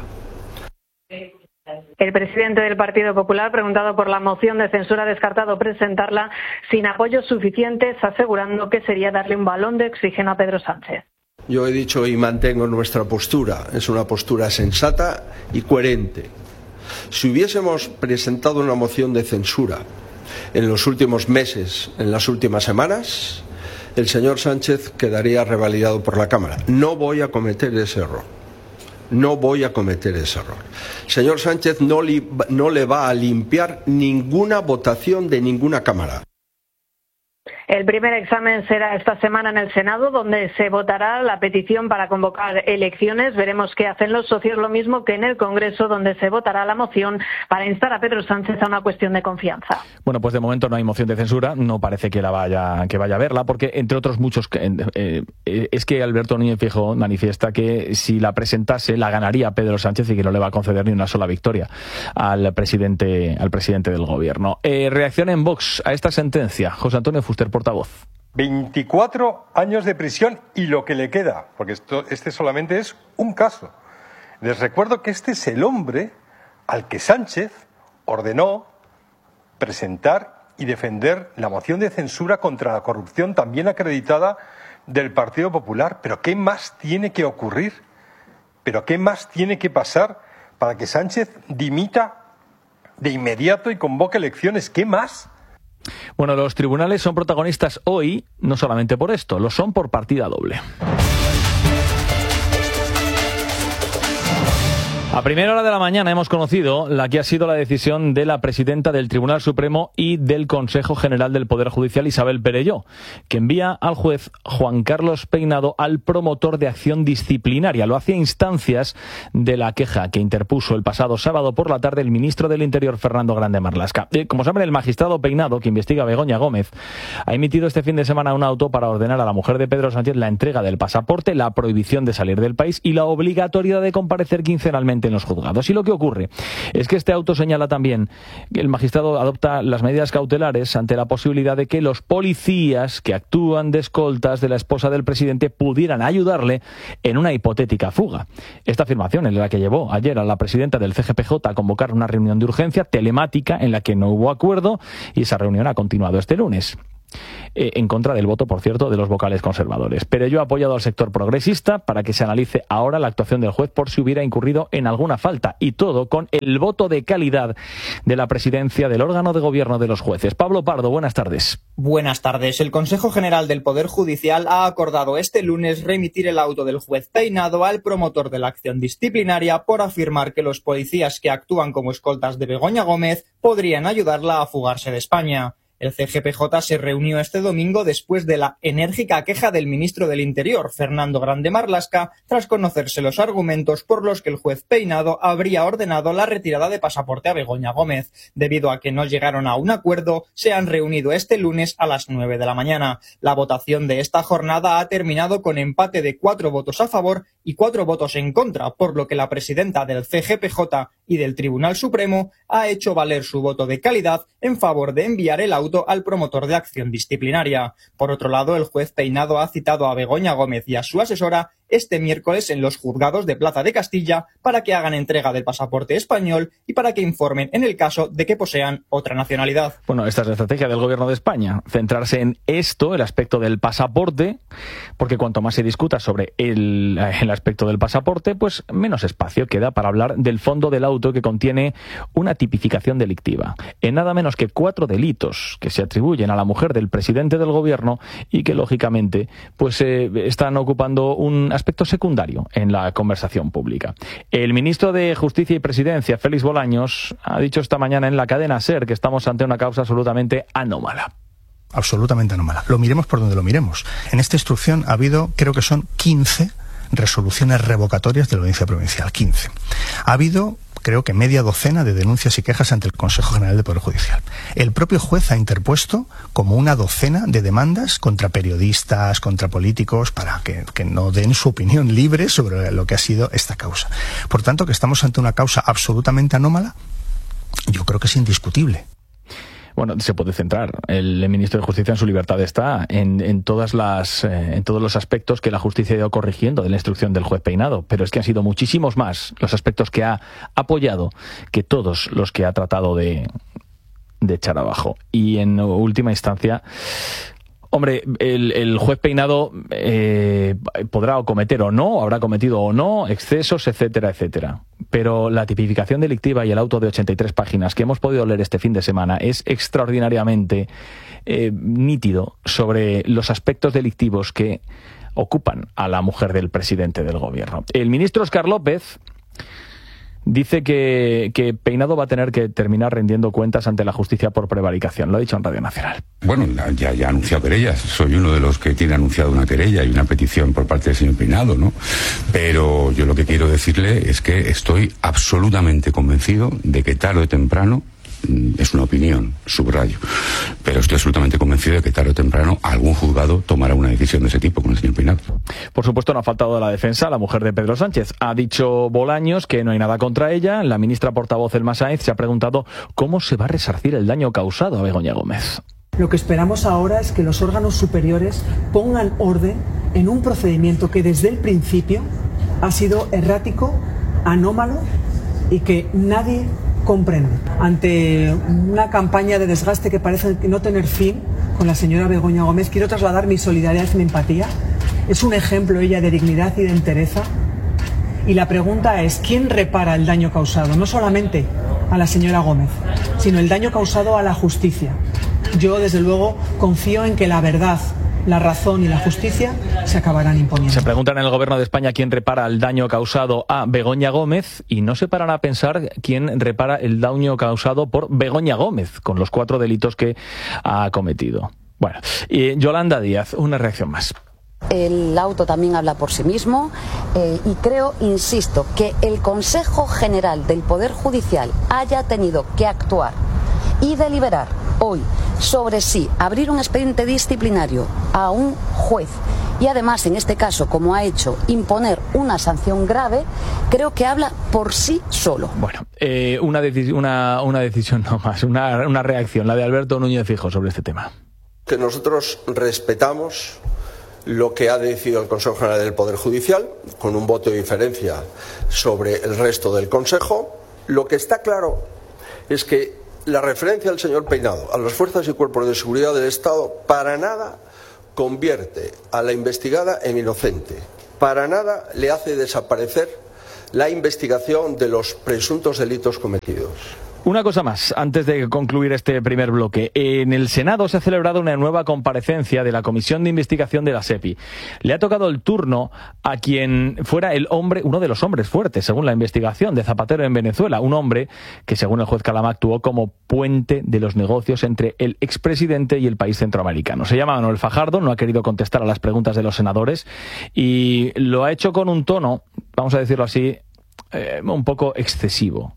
El presidente del Partido Popular, preguntado por la moción de censura, ha descartado presentarla sin apoyos suficientes, asegurando que sería darle un balón de oxígeno a Pedro Sánchez. Yo he dicho y mantengo nuestra postura. Es una postura sensata y coherente. Si hubiésemos presentado una moción de censura en los últimos meses, en las últimas semanas, el señor Sánchez quedaría revalidado por la Cámara. No voy a cometer ese error. No voy a cometer ese error. El señor Sánchez no le va a limpiar ninguna votación de ninguna Cámara. El primer examen será esta semana en el Senado, donde se votará la petición para convocar elecciones. Veremos qué hacen los socios, lo mismo que en el Congreso, donde se votará la moción para instar a Pedro Sánchez a una cuestión de confianza. Bueno, pues de momento no hay moción de censura, no parece que vaya a verla, porque entre otros muchos es que Alberto Núñez Feijóo manifiesta que si la presentase la ganaría Pedro Sánchez y que no le va a conceder ni una sola victoria al presidente del Gobierno. Reacción en Vox a esta sentencia, José Antonio Fuster, portavoz. 24 años de prisión y lo que le queda, porque este solamente es un caso. Les recuerdo que este es el hombre al que Sánchez ordenó presentar y defender la moción de censura contra la corrupción también acreditada del Partido Popular. ¿Pero qué más tiene que ocurrir? ¿Pero qué más tiene que pasar para que Sánchez dimita de inmediato y convoque elecciones? ¿Qué más? Bueno, los tribunales son protagonistas hoy, no solamente por esto, lo son por partida doble. A primera hora de la mañana hemos conocido la que ha sido la decisión de la presidenta del Tribunal Supremo y del Consejo General del Poder Judicial, Isabel Perelló, que envía al juez Juan Carlos Peinado al promotor de acción disciplinaria. Lo hacía a instancias de la queja que interpuso el pasado sábado por la tarde el ministro del Interior, Fernando Grande Marlaska. Como saben, el magistrado Peinado, que investiga a Begoña Gómez, ha emitido este fin de semana un auto para ordenar a la mujer de Pedro Sánchez la entrega del pasaporte, la prohibición de salir del país y la obligatoriedad de comparecer quincenalmente en los juzgados. Y lo que ocurre es que este auto señala también que el magistrado adopta las medidas cautelares ante la posibilidad de que los policías que actúan de escoltas de la esposa del presidente pudieran ayudarle en una hipotética fuga. Esta afirmación es la que llevó ayer a la presidenta del CGPJ a convocar una reunión de urgencia telemática en la que no hubo acuerdo, y esa reunión ha continuado este lunes. En contra del voto, por cierto, de los vocales conservadores. Pero yo he apoyado al sector progresista para que se analice ahora la actuación del juez por si hubiera incurrido en alguna falta, y todo con el voto de calidad de la presidencia del órgano de gobierno de los jueces. Pablo Pardo, buenas tardes. Buenas tardes. El Consejo General del Poder Judicial ha acordado este lunes remitir el auto del juez Peinado al promotor de la acción disciplinaria por afirmar que los policías que actúan como escoltas de Begoña Gómez podrían ayudarla a fugarse de España. El CGPJ se reunió este domingo después de la enérgica queja del ministro del Interior, Fernando Grande Marlaska, tras conocerse los argumentos por los que el juez Peinado habría ordenado la retirada de pasaporte a Begoña Gómez. Debido a que no llegaron a un acuerdo, se han reunido este lunes a las 9 de la mañana. La votación de esta jornada ha terminado con empate de 4 votos a favor y 4 votos en contra, por lo que la presidenta del CGPJ y del Tribunal Supremo ha hecho valer su voto de calidad en favor de enviar el auto al promotor de acción disciplinaria. Por otro lado, el juez Peinado ha citado a Begoña Gómez y a su asesora este miércoles en los juzgados de Plaza de Castilla para que hagan entrega del pasaporte español y para que informen en el caso de que posean otra nacionalidad. Bueno, esta es la estrategia del Gobierno de España, centrarse en esto, el aspecto del pasaporte, porque cuanto más se discuta sobre el aspecto del pasaporte, pues menos espacio queda para hablar del fondo del auto, que contiene una tipificación delictiva en nada menos que 4 delitos que se atribuyen a la mujer del presidente del Gobierno y que, lógicamente, pues están ocupando un aspecto secundario en la conversación pública. El ministro de Justicia y Presidencia, Félix Bolaños, ha dicho esta mañana en la cadena SER que estamos ante una causa absolutamente anómala. Absolutamente anómala. Lo miremos por donde lo miremos. En esta instrucción ha habido, creo que son 15 resoluciones revocatorias de la Audiencia Provincial. 15. Ha habido, creo que media docena de denuncias y quejas ante el Consejo General del Poder Judicial. El propio juez ha interpuesto como una docena de demandas contra periodistas, contra políticos, para que no den su opinión libre sobre lo que ha sido esta causa. Por tanto, que estamos ante una causa absolutamente anómala, yo creo que es indiscutible. Bueno, se puede centrar el ministro de Justicia en su libertad está en todos los aspectos que la justicia ha ido corrigiendo de la instrucción del juez Peinado, pero es que han sido muchísimos más los aspectos que ha apoyado que todos los que ha tratado de echar abajo. Y en última instancia, hombre, el juez Peinado podrá cometer o no, habrá cometido o no excesos, etcétera, etcétera. Pero la tipificación delictiva y el auto de 83 páginas que hemos podido leer este fin de semana es extraordinariamente nítido sobre los aspectos delictivos que ocupan a la mujer del presidente del Gobierno. El ministro Óscar López dice que Peinado va a tener que terminar rendiendo cuentas ante la justicia por prevaricación. Lo ha dicho en Radio Nacional. Bueno, ya ha anunciado querellas. Soy uno de los que tiene anunciado una querella y una petición por parte del señor Peinado, ¿no? Pero yo lo que quiero decirle es que estoy absolutamente convencido de que tarde o temprano, es una opinión, subrayo, pero estoy absolutamente convencido de que tarde o temprano algún juzgado tomará una decisión de ese tipo con el señor Peinado. Por supuesto, no ha faltado la defensa, la mujer de Pedro Sánchez. Ha dicho Bolaños que no hay nada contra ella. La ministra portavoz Elma Sáenz se ha preguntado cómo se va a resarcir el daño causado a Begoña Gómez. Lo que esperamos ahora es que los órganos superiores pongan orden en un procedimiento que desde el principio ha sido errático, anómalo y que nadie comprende. Ante una campaña de desgaste que parece no tener fin con la señora Begoña Gómez, quiero trasladar mi solidaridad y mi empatía. Es un ejemplo ella de dignidad y de entereza. Y la pregunta es, ¿quién repara el daño causado? No solamente a la señora Gómez, sino el daño causado a la justicia. Yo, desde luego, confío en que la verdad, la razón y la justicia se acabarán imponiendo. Se preguntan en el Gobierno de España quién repara el daño causado a Begoña Gómez y no se paran a pensar quién repara el daño causado por Begoña Gómez con los 4 delitos que ha cometido. Bueno, y Yolanda Díaz, una reacción más. El auto también habla por sí mismo y creo, insisto, que el Consejo General del Poder Judicial haya tenido que actuar y deliberar hoy sobre si abrir un expediente disciplinario a un juez y además en este caso, como ha hecho, imponer una sanción grave, creo que habla por sí solo. Bueno, una decisión no más, una reacción, la de Alberto Núñez Feijóo sobre este tema. Que nosotros respetamos lo que ha decidido el Consejo General del Poder Judicial, con un voto de diferencia sobre el resto del Consejo. Lo que está claro es que la referencia del señor Peinado a las fuerzas y cuerpos de seguridad del Estado para nada convierte a la investigada en inocente, para nada le hace desaparecer la investigación de los presuntos delitos cometidos. Una cosa más, antes de concluir este primer bloque. En el Senado se ha celebrado una nueva comparecencia de la Comisión de Investigación de la SEPI. Le ha tocado el turno a quien fuera uno de los hombres fuertes, según la investigación, de Zapatero en Venezuela. Un hombre que, según el juez Calama, actuó como puente de los negocios entre el expresidente y el país centroamericano. Se llama Manuel Fajardo, no ha querido contestar a las preguntas de los senadores y lo ha hecho con un tono, vamos a decirlo así, un poco excesivo.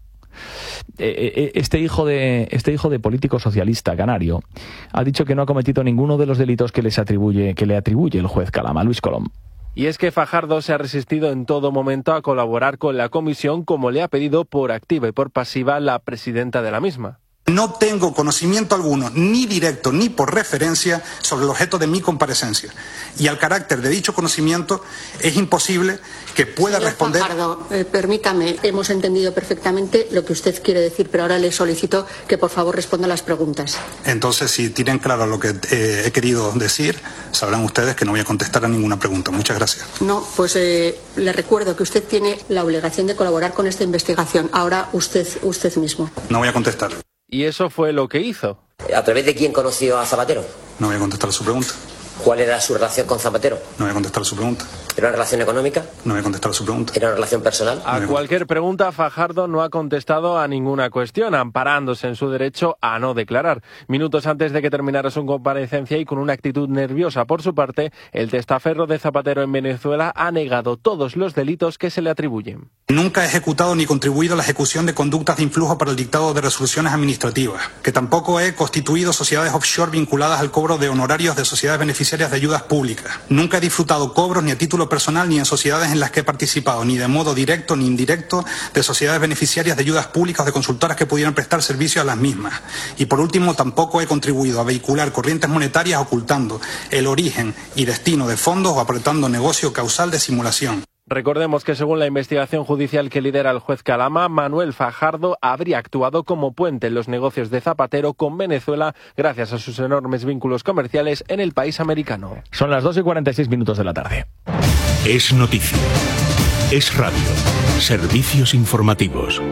Este hijo de político socialista canario ha dicho que no ha cometido ninguno de los delitos que le atribuye el juez Calama. Luis Colom. Y es que Fajardo se ha resistido en todo momento a colaborar con la comisión, como le ha pedido por activa y por pasiva la presidenta de la misma. No tengo conocimiento alguno, ni directo ni por referencia, sobre el objeto de mi comparecencia. Y al carácter de dicho conocimiento es imposible que pueda responder... Fajardo, permítame, hemos entendido perfectamente lo que usted quiere decir, pero ahora le solicito que por favor responda a las preguntas. Entonces, si tienen claro lo que he querido decir, sabrán ustedes que no voy a contestar a ninguna pregunta. Muchas gracias. No, pues le recuerdo que usted tiene la obligación de colaborar con esta investigación. Ahora usted mismo. No voy a contestar. Y eso fue lo que hizo. ¿A través de quién conoció a Zapatero? No voy a contestar a su pregunta. ¿Cuál era su relación con Zapatero? No voy a contestar a su pregunta. ¿Era una relación económica? No voy a contestar a su pregunta. ¿Era una relación personal? A cualquier pregunta, Fajardo no ha contestado a ninguna cuestión, amparándose en su derecho a no declarar. Minutos antes de que terminara su comparecencia y con una actitud nerviosa por su parte, el testaferro de Zapatero en Venezuela ha negado todos los delitos que se le atribuyen. Nunca he ejecutado ni contribuido a la ejecución de conductas de influjo para el dictado de resoluciones administrativas, que tampoco he constituido sociedades offshore vinculadas al cobro de honorarios de sociedades beneficiarias de ayudas públicas. Nunca he disfrutado cobros ni a título personal ni en sociedades en las que he participado, ni de modo directo ni indirecto, de sociedades beneficiarias de ayudas públicas o de consultoras que pudieran prestar servicio a las mismas. Y por último, tampoco he contribuido a vehicular corrientes monetarias ocultando el origen y destino de fondos o apretando negocio causal de simulación. Recordemos que según la investigación judicial que lidera el juez Calama, Manuel Fajardo habría actuado como puente en los negocios de Zapatero con Venezuela gracias a sus enormes vínculos comerciales en el país americano. Son las 2:46 de la tarde. Es noticia. Es radio. Servicios informativos.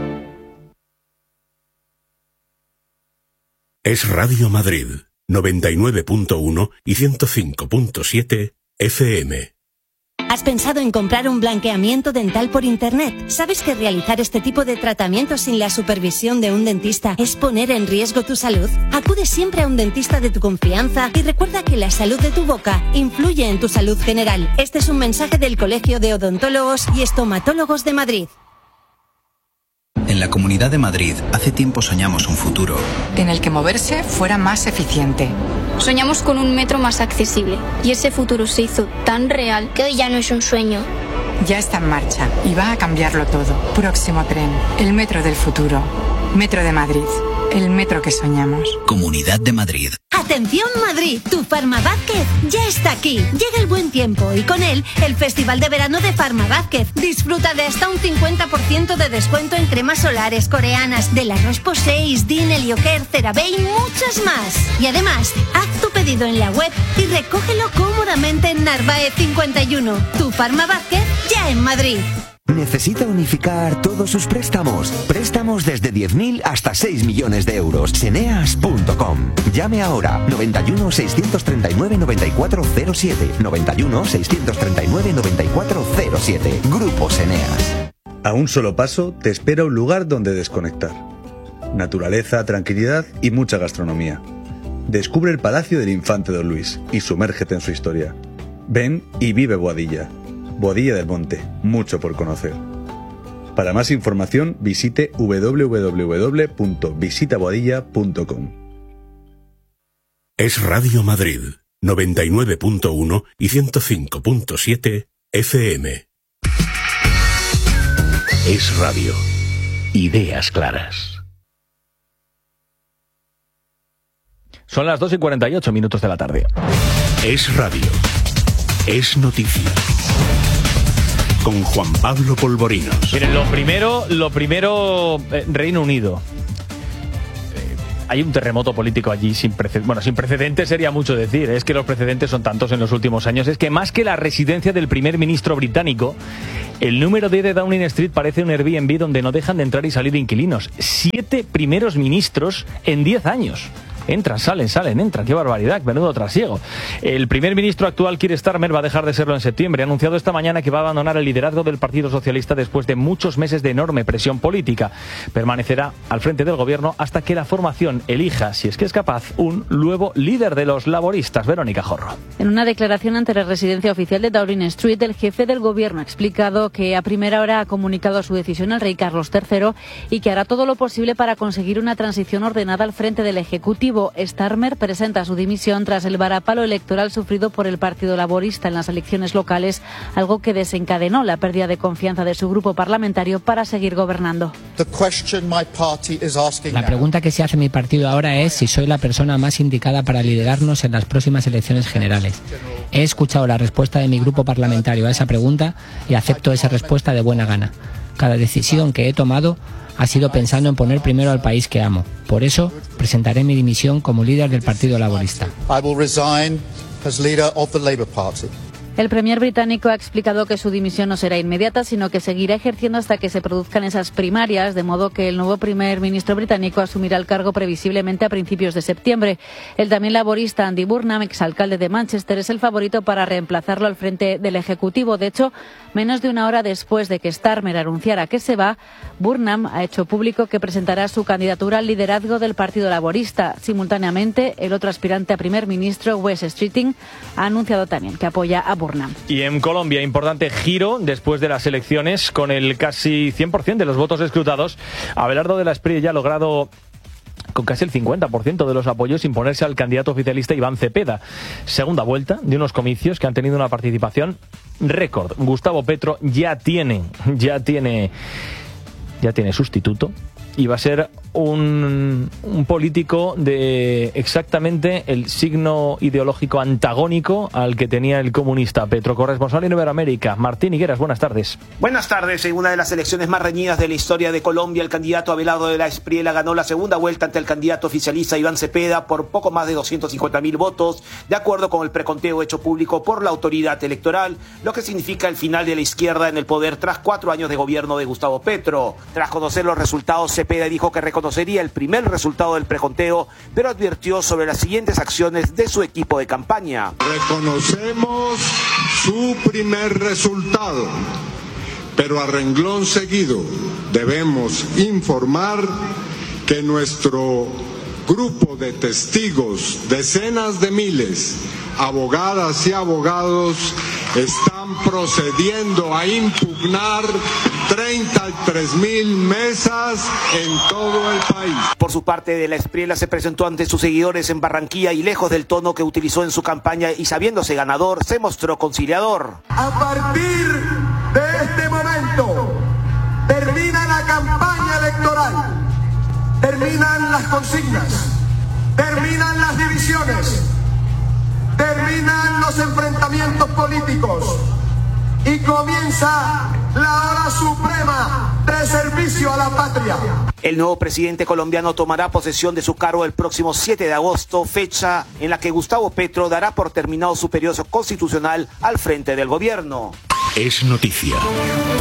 Es Radio Madrid, 99.1 y 105.7 FM. ¿Has pensado en comprar un blanqueamiento dental por internet? ¿Sabes que realizar este tipo de tratamientos sin la supervisión de un dentista es poner en riesgo tu salud? Acude siempre a un dentista de tu confianza y recuerda que la salud de tu boca influye en tu salud general. Este es un mensaje del Colegio de Odontólogos y Estomatólogos de Madrid. En la Comunidad de Madrid, hace tiempo soñamos un futuro en el que moverse fuera más eficiente. Soñamos con un metro más accesible y ese futuro se hizo tan real que hoy ya no es un sueño. Ya está en marcha y va a cambiarlo todo. Próximo tren, el metro del futuro. Metro de Madrid, el metro que soñamos. Comunidad de Madrid. ¡Atención Madrid! Tu Farma Vázquez ya está aquí. Llega el buen tiempo y con él el Festival de Verano de Farma Vázquez. Disfruta de hasta un 50% de descuento en cremas solares coreanas, de la Roche-Posay, Deen, Helioker, CeraVe y muchas más. Y además, haz tu pedido en la web y recógelo cómodamente en Narváez 51. Tu Farma Vázquez ya en Madrid. ¿Necesita unificar todos sus préstamos? Préstamos desde 10.000 hasta 6 millones de euros. Ceneas.com. Llame ahora 91 639 9407. 91 639 9407. Grupo Ceneas. A un solo paso te espera un lugar donde desconectar. Naturaleza, tranquilidad y mucha gastronomía. Descubre el Palacio del Infante Don Luis y sumérgete en su historia. Ven y vive Boadilla. Boadilla del Monte, mucho por conocer. Para más información visite www.visitaboadilla.com. Es Radio Madrid, 99.1 y 105.7 FM. Es radio. Ideas claras. Son las 2:48 de la tarde. Es radio. Es noticia. Con Juan Pablo Polvorinos. Miren, lo primero, Reino Unido. Hay un terremoto político allí sin precedentes sería mucho decir. Es que los precedentes son tantos en los últimos años. Es que más que la residencia del primer ministro británico, el número de Downing Street parece un Airbnb donde no dejan de entrar y salir inquilinos. 7 primeros ministros en 10 años. Entran, salen. ¡Qué barbaridad! Menudo trasiego. El primer ministro actual, Keir Starmer, va a dejar de serlo en septiembre. Ha anunciado esta mañana que va a abandonar el liderazgo del Partido Socialista después de muchos meses de enorme presión política. Permanecerá al frente del gobierno hasta que la formación elija, si es que es capaz, un nuevo líder de los laboristas. Verónica Jorro. En una declaración ante la residencia oficial de Downing Street, el jefe del gobierno ha explicado que a primera hora ha comunicado su decisión al rey Carlos III y que hará todo lo posible para conseguir una transición ordenada al frente del Ejecutivo. Starmer presenta su dimisión tras el varapalo electoral sufrido por el Partido Laborista en las elecciones locales, algo que desencadenó la pérdida de confianza de su grupo parlamentario para seguir gobernando. La pregunta que se hace mi partido ahora es si soy la persona más indicada para liderarnos en las próximas elecciones generales. He escuchado la respuesta de mi grupo parlamentario a esa pregunta y acepto esa respuesta de buena gana. Cada decisión que he tomado ha sido pensando en poner primero al país que amo. Por eso, presentaré mi dimisión como líder del Partido Laborista. El premier británico ha explicado que su dimisión no será inmediata, sino que seguirá ejerciendo hasta que se produzcan esas primarias, de modo que el nuevo primer ministro británico asumirá el cargo previsiblemente a principios de septiembre. El también laborista Andy Burnham, exalcalde de Manchester, es el favorito para reemplazarlo al frente del Ejecutivo. De hecho, menos de una hora después de que Starmer anunciara que se va, Burnham ha hecho público que presentará su candidatura al liderazgo del Partido Laborista. Simultáneamente, el otro aspirante a primer ministro, Wes Streeting, ha anunciado también que apoya a Burnham. Y en Colombia, importante giro después de las elecciones, con el casi 100% de los votos escrutados. Abelardo de la Espriella ha logrado con casi el 50% de los apoyos imponerse al candidato oficialista Iván Cepeda. Segunda vuelta de unos comicios que han tenido una participación récord. Gustavo Petro ya tiene sustituto y va a ser un político de exactamente el signo ideológico antagónico al que tenía el comunista Petro. Corresponsal en Iberoamérica, Martín Higueras, buenas tardes. Buenas tardes. En una de las elecciones más reñidas de la historia de Colombia, el candidato Abelardo de la Espriella ganó la segunda vuelta ante el candidato oficialista Iván Cepeda por poco más de 250.000 votos, de acuerdo con el preconteo hecho público por la autoridad electoral, lo que significa el final de la izquierda en el poder tras 4 años de gobierno de Gustavo Petro. Tras conocer los resultados, Cepeda dijo que reconocería el primer resultado del preconteo, pero advirtió sobre las siguientes acciones de su equipo de campaña. Reconocemos su primer resultado, pero a renglón seguido debemos informar que nuestro grupo de testigos, decenas de miles, abogadas y abogados, están procediendo a impugnar 33.000 mesas en todo el país. Por su parte, de la Espriella se presentó ante sus seguidores en Barranquilla y, lejos del tono que utilizó en su campaña y sabiéndose ganador, se mostró conciliador. A partir de este momento termina la campaña electoral, terminan las consignas, terminan las divisiones, terminan los enfrentamientos políticos y comienza la hora suprema de servicio a la patria. El nuevo presidente colombiano tomará posesión de su cargo el próximo 7 de agosto, fecha en la que Gustavo Petro dará por terminado su periodo constitucional al frente del gobierno. Es noticia.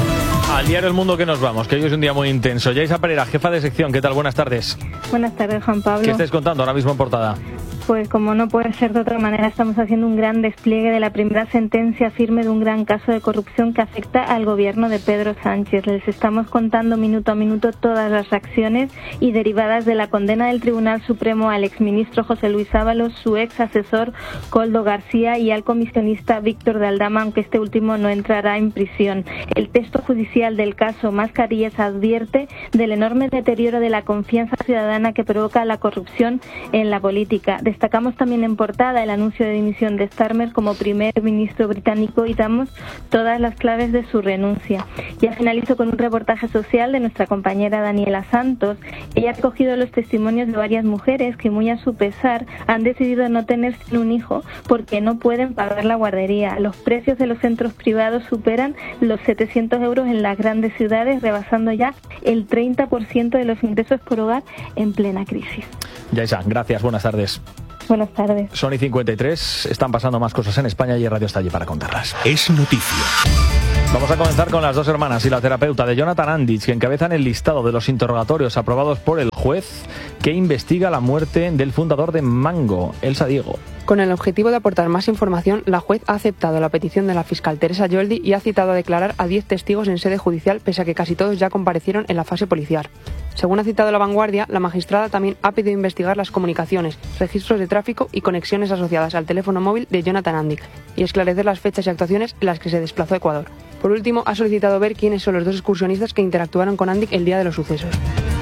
Al diario El Mundo que nos vamos, que hoy es un día muy intenso. Yaisa Pereira, jefa de sección, ¿qué tal? Buenas tardes. Buenas tardes, Juan Pablo. ¿Qué estáis contando ahora mismo en portada? Pues como no puede ser de otra manera, estamos haciendo un gran despliegue de la primera sentencia firme de un gran caso de corrupción que afecta al gobierno de Pedro Sánchez. Les estamos contando minuto a minuto todas las acciones y derivadas de la condena del Tribunal Supremo al exministro José Luis Ábalos, su ex asesor Koldo García y al comisionista Víctor de Aldama, aunque este último no entrará en prisión. El texto judicial del caso Mascarillas advierte del enorme deterioro de la confianza ciudadana que provoca la corrupción en la política. Destacamos también en portada el anuncio de dimisión de Starmer como primer ministro británico y damos todas las claves de su renuncia. Ya finalizo con un reportaje social de nuestra compañera Daniela Santos. Ella ha recogido los testimonios de varias mujeres que, muy a su pesar, han decidido no tener un hijo porque no pueden pagar la guardería. Los precios de los centros privados superan los 700 euros en las grandes ciudades, rebasando ya el 30% de los ingresos por hogar en plena crisis. Yaisa, gracias, buenas tardes. Buenas tardes. Son y 53, están pasando más cosas en España y Radio está allí para contarlas. Es noticia. Vamos a comenzar con las dos hermanas y la terapeuta de Jonathan Andich, que encabezan el listado de los interrogatorios aprobados por el juez que investiga la muerte del fundador de Mango, Elsa Diego. Con el objetivo de aportar más información, la juez ha aceptado la petición de la fiscal Teresa Yoldi y ha citado a declarar a 10 testigos en sede judicial, pese a que casi todos ya comparecieron en la fase policial. Según ha citado La Vanguardia, la magistrada también ha pedido investigar las comunicaciones, registros de tráfico y conexiones asociadas al teléfono móvil de Jonathan Andich y esclarecer las fechas y actuaciones en las que se desplazó a Ecuador. Por último, ha solicitado ver quiénes son los dos excursionistas que interactuaron con Andich el día de los sucesos.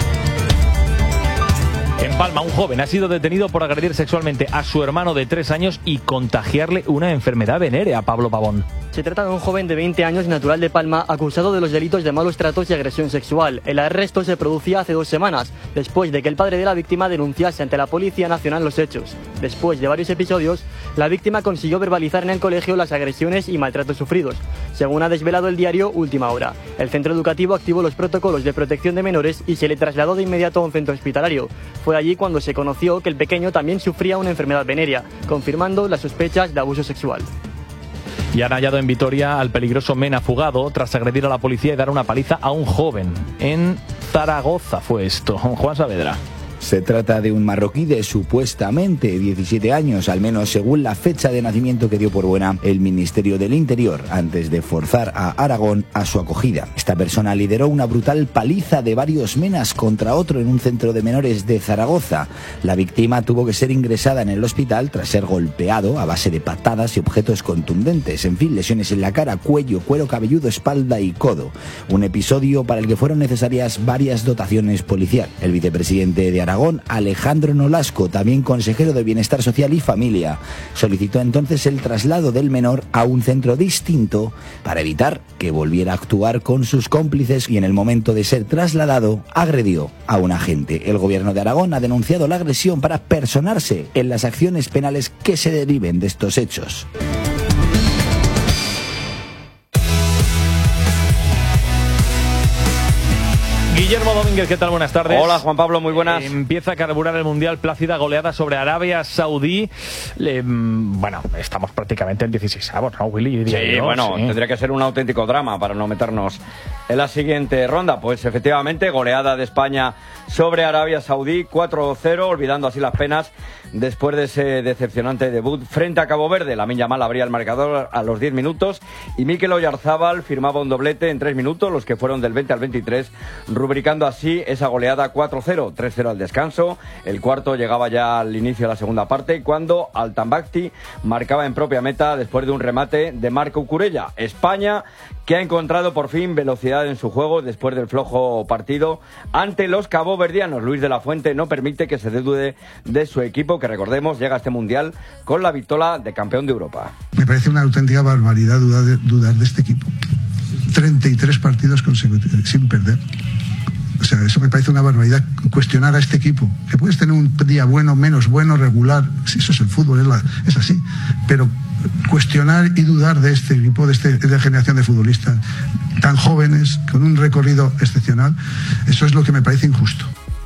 En Palma, un joven ha sido detenido por agredir sexualmente a su hermano de 3 años y contagiarle una enfermedad venérea. Pablo Pavón. Se trata de un joven de 20 años natural de Palma acusado de los delitos de malos tratos y agresión sexual. El arresto se producía hace 2 semanas, después de que el padre de la víctima denunciase ante la Policía Nacional los hechos. Después de varios episodios, la víctima consiguió verbalizar en el colegio las agresiones y maltratos sufridos, según ha desvelado el diario Última Hora. El centro educativo activó los protocolos de protección de menores y se le trasladó de inmediato a un centro hospitalario. Fue allí cuando se conoció que el pequeño también sufría una enfermedad venérea, confirmando las sospechas de abuso sexual. Y han hallado en Vitoria al peligroso Mena fugado tras agredir a la policía y dar una paliza a un joven. En Zaragoza fue esto. Juan Saavedra. Se trata de un marroquí de supuestamente 17 años, al menos según la fecha de nacimiento que dio por buena el Ministerio del Interior, antes de forzar a Aragón a su acogida. Esta persona lideró una brutal paliza de varios menas contra otro en un centro de menores de Zaragoza. La víctima tuvo que ser ingresada en el hospital tras ser golpeado a base de patadas y objetos contundentes. En fin, lesiones en la cara, cuello, cuero cabelludo, espalda y codo. Un episodio para el que fueron necesarias varias dotaciones policiales. El vicepresidente de Aragón, Alejandro Nolasco, también consejero de Bienestar Social y Familia, solicitó entonces el traslado del menor a un centro distinto para evitar que volviera a actuar con sus cómplices y en el momento de ser trasladado agredió a un agente. El gobierno de Aragón ha denunciado la agresión para personarse en las acciones penales que se deriven de estos hechos. Guillermo Domínguez, ¿qué tal? Buenas tardes. Hola, Juan Pablo, muy buenas. Empieza a carburar el Mundial, plácida goleada sobre Arabia Saudí. Bueno, estamos prácticamente en 16avos, ¿no, Willy? Sí, bueno, tendría que ser un auténtico drama para no meternos en la siguiente ronda. Pues efectivamente, goleada de España sobre Arabia Saudí, 4-0, olvidando así las penas después de ese decepcionante debut frente a Cabo Verde. Lamine Yamal abría el marcador a los 10 minutos y Mikel Oyarzábal firmaba un doblete en 3 minutos, los que fueron del 20 al 23, rubricando así esa goleada 4-0, 3-0 al descanso. El cuarto llegaba ya al inicio de la segunda parte, cuando Altambacti marcaba en propia meta después de un remate de Marco Cucurella. España, que ha encontrado por fin velocidad en su juego después del flojo partido ante los caboverdianos. Luis de la Fuente no permite que se dude de su equipo, que recordemos llega a este Mundial con la vitola de campeón de Europa. Me parece una auténtica barbaridad dudar de este equipo. 33 partidos consecutivos sin perder. O sea, eso me parece una barbaridad, cuestionar a este equipo. Que puedes tener un día bueno, menos bueno, regular, si eso es el fútbol, es así. Pero cuestionar y dudar de este equipo, de esta generación de futbolistas tan jóvenes, con un recorrido excepcional, eso es lo que me parece injusto.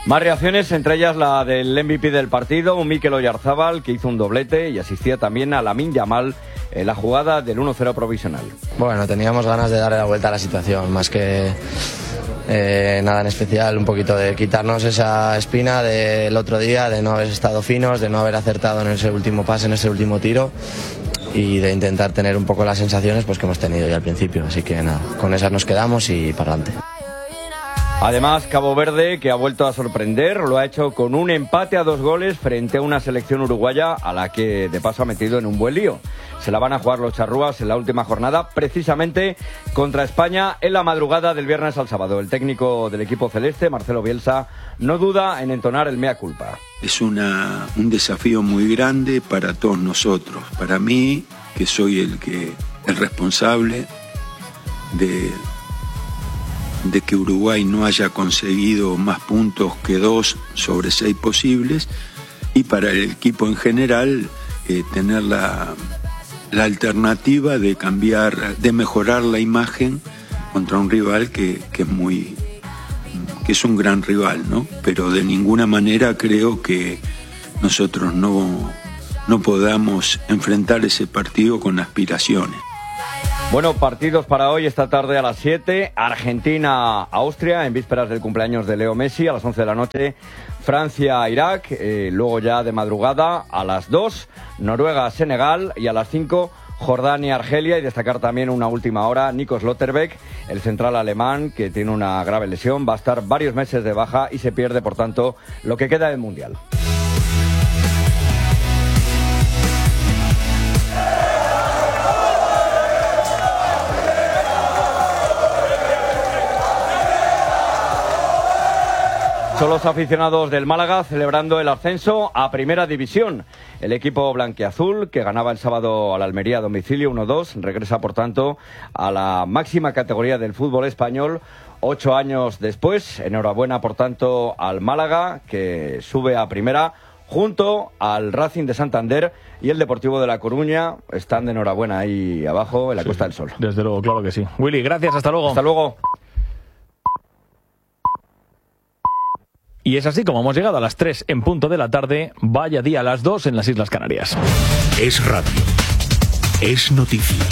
Más reacciones, entre ellas la del MVP del partido, un Mikel Oyarzabal, que hizo un doblete y asistía también a Lamine Yamal en la jugada del 1-0 provisional. Bueno, teníamos ganas de darle la vuelta a la situación, más que nada en especial, un poquito de quitarnos esa espina del otro día, de no haber estado finos, de no haber acertado en ese último pase, en ese último tiro, y de intentar tener un poco las sensaciones pues que hemos tenido ya al principio. Así que nada, con esas nos quedamos y para adelante. Además, Cabo Verde, que ha vuelto a sorprender, lo ha hecho con un empate a 2 goles frente a una selección uruguaya a la que de paso ha metido en un buen lío. Se la van a jugar los charrúas en la última jornada, precisamente contra España en la madrugada del viernes al sábado. El técnico del equipo celeste, Marcelo Bielsa, no duda en entonar el mea culpa. Es un desafío muy grande para todos nosotros. Para mí, que soy el responsable de que Uruguay no haya conseguido más puntos que 2 sobre 6 posibles, y para el equipo en general tener la alternativa de cambiar, de mejorar la imagen contra un rival que es un gran rival, ¿no? Pero de ninguna manera creo que nosotros no podamos enfrentar ese partido con aspiraciones. Bueno, partidos para hoy, esta tarde a las 7, Argentina-Austria, en vísperas del cumpleaños de Leo Messi, a las 11 de la noche, Francia-Irak, luego ya de madrugada a las 2, Noruega-Senegal, y a las 5, Jordania-Argelia, y destacar también una última hora, Nico Schlotterbeck, el central alemán, que tiene una grave lesión, va a estar varios meses de baja y se pierde, por tanto, lo que queda del Mundial. Son los aficionados del Málaga celebrando el ascenso a Primera División. El equipo blanquiazul, que ganaba el sábado al Almería a domicilio 1-2, regresa por tanto a la máxima categoría del fútbol español 8 años después. Enhorabuena por tanto al Málaga, que sube a Primera junto al Racing de Santander y el Deportivo de La Coruña. Están de enhorabuena ahí abajo en la Costa del Sol. Desde luego, claro que sí. Willy, gracias, hasta luego. Hasta luego. Y es así como hemos llegado a las 3 en punto de la tarde. Vaya día a las 2 en las Islas Canarias. Es radio. Es noticia.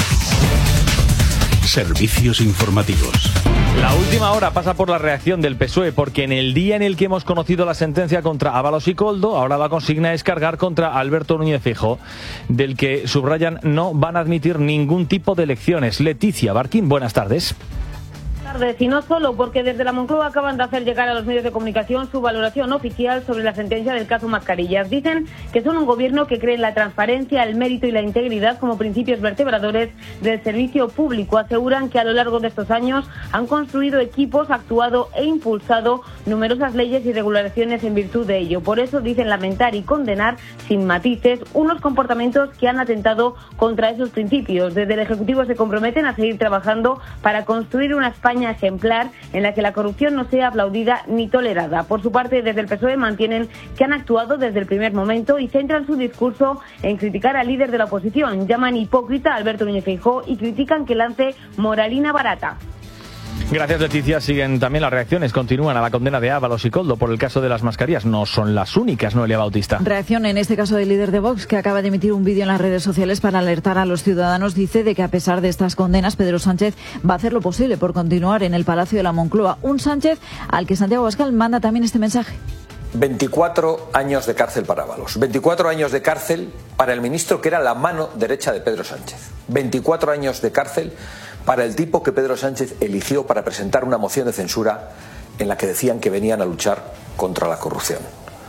Servicios informativos. La última hora pasa por la reacción del PSOE, porque en el día en el que hemos conocido la sentencia contra Ábalos y Koldo, ahora la consigna es cargar contra Alberto Núñez Feijóo, del que subrayan no van a admitir ningún tipo de elecciones. Leticia Barquín, buenas tardes. Y no solo, porque desde la Moncloa acaban de hacer llegar a los medios de comunicación su valoración oficial sobre la sentencia del caso Mascarillas. Dicen que son un gobierno que cree en la transparencia, el mérito y la integridad como principios vertebradores del servicio público. Aseguran que a lo largo de estos años han construido equipos, actuado e impulsado numerosas leyes y regulaciones en virtud de ello. Por eso dicen lamentar y condenar sin matices unos comportamientos que han atentado contra esos principios. Desde el Ejecutivo se comprometen a seguir trabajando para construir una España ejemplar en la que la corrupción no sea aplaudida ni tolerada. Por su parte, desde el PSOE mantienen que han actuado desde el primer momento y centran su discurso en criticar al líder de la oposición. Llaman hipócrita a Alberto Núñez Feijóo y critican que lance moralina barata. Gracias, Leticia. Siguen también las reacciones. Continúan a la condena de Ábalos y Koldo por el caso de las mascarillas. No son las únicas, Noelia Bautista. Reacción en este caso del líder de Vox, que acaba de emitir un vídeo en las redes sociales para alertar a los ciudadanos. Dice de que a pesar de estas condenas, Pedro Sánchez va a hacer lo posible por continuar en el Palacio de la Moncloa. Un Sánchez al que Santiago Abascal manda también este mensaje. 24 años de cárcel para Ábalos, 24 años de cárcel para el ministro que era la mano derecha de Pedro Sánchez, 24 años de cárcel para el tipo que Pedro Sánchez eligió para presentar una moción de censura en la que decían que venían a luchar contra la corrupción.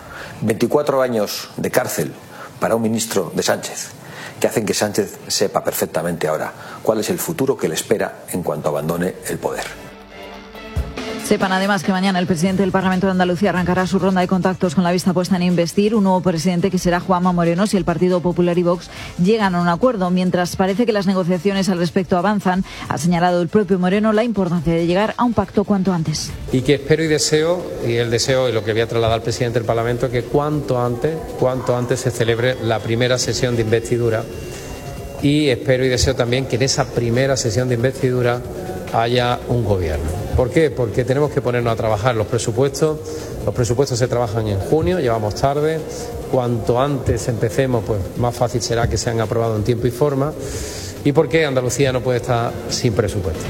24 años de cárcel para un ministro de Sánchez, que hacen que Sánchez sepa perfectamente ahora cuál es el futuro que le espera en cuanto abandone el poder. Sepan además que mañana el presidente del Parlamento de Andalucía arrancará su ronda de contactos con la vista puesta en investir un nuevo presidente que será Juanma Moreno si el Partido Popular y Vox llegan a un acuerdo. Mientras parece que las negociaciones al respecto avanzan, ha señalado el propio Moreno la importancia de llegar a un pacto cuanto antes. Y que espero y deseo, y el deseo y lo que voy a trasladar al presidente del Parlamento, que cuanto antes se celebre la primera sesión de investidura. Y espero y deseo también que en esa primera sesión de investidura haya un gobierno. ¿Por qué? Porque tenemos que ponernos a trabajar los presupuestos se trabajan en junio, llevamos tarde, cuanto antes empecemos pues más fácil será que sean aprobados en tiempo y forma. ¿Y por qué Andalucía no puede estar sin presupuesto?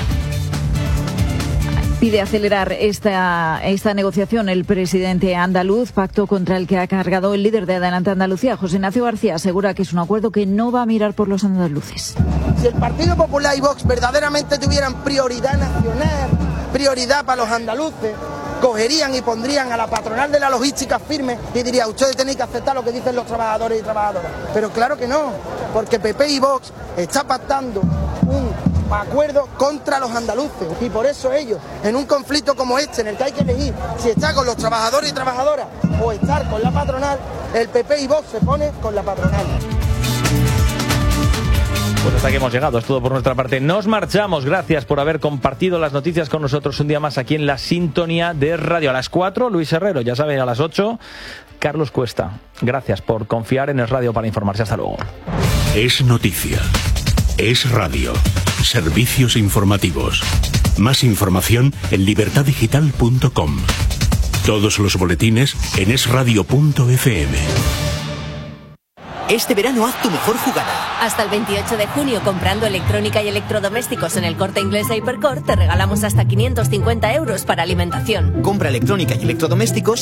Pide acelerar esta negociación el presidente andaluz, pacto contra el que ha cargado el líder de Adelante Andalucía. José Ignacio García asegura que es un acuerdo que no va a mirar por los andaluces. Si el Partido Popular y Vox verdaderamente tuvieran prioridad nacional, prioridad para los andaluces, cogerían y pondrían a la patronal de la logística firme y diría, ustedes tenéis que aceptar lo que dicen los trabajadores y trabajadoras. Pero claro que no, porque PP y Vox está pactando un acuerdo contra los andaluces y por eso ellos, en un conflicto como este, en el que hay que elegir si está con los trabajadores y trabajadoras o estar con la patronal, el PP y Vox se pone con la patronal. Pues hasta aquí hemos llegado, es todo por nuestra parte. Nos marchamos, gracias por haber compartido las noticias con nosotros un día más aquí en la sintonía de radio. A las 4, Luis Herrero, ya saben, a las 8, Carlos Cuesta. Gracias por confiar en Es Radio para informarse. Hasta luego. Es noticia. Es radio. Servicios informativos. Más información en libertaddigital.com. Todos los boletines en esradio.fm. Este verano haz tu mejor jugada. Hasta el 28 de junio, comprando electrónica y electrodomésticos en el Corte Inglés de Hipercor, te regalamos hasta 550 euros para alimentación. Compra electrónica y electrodomésticos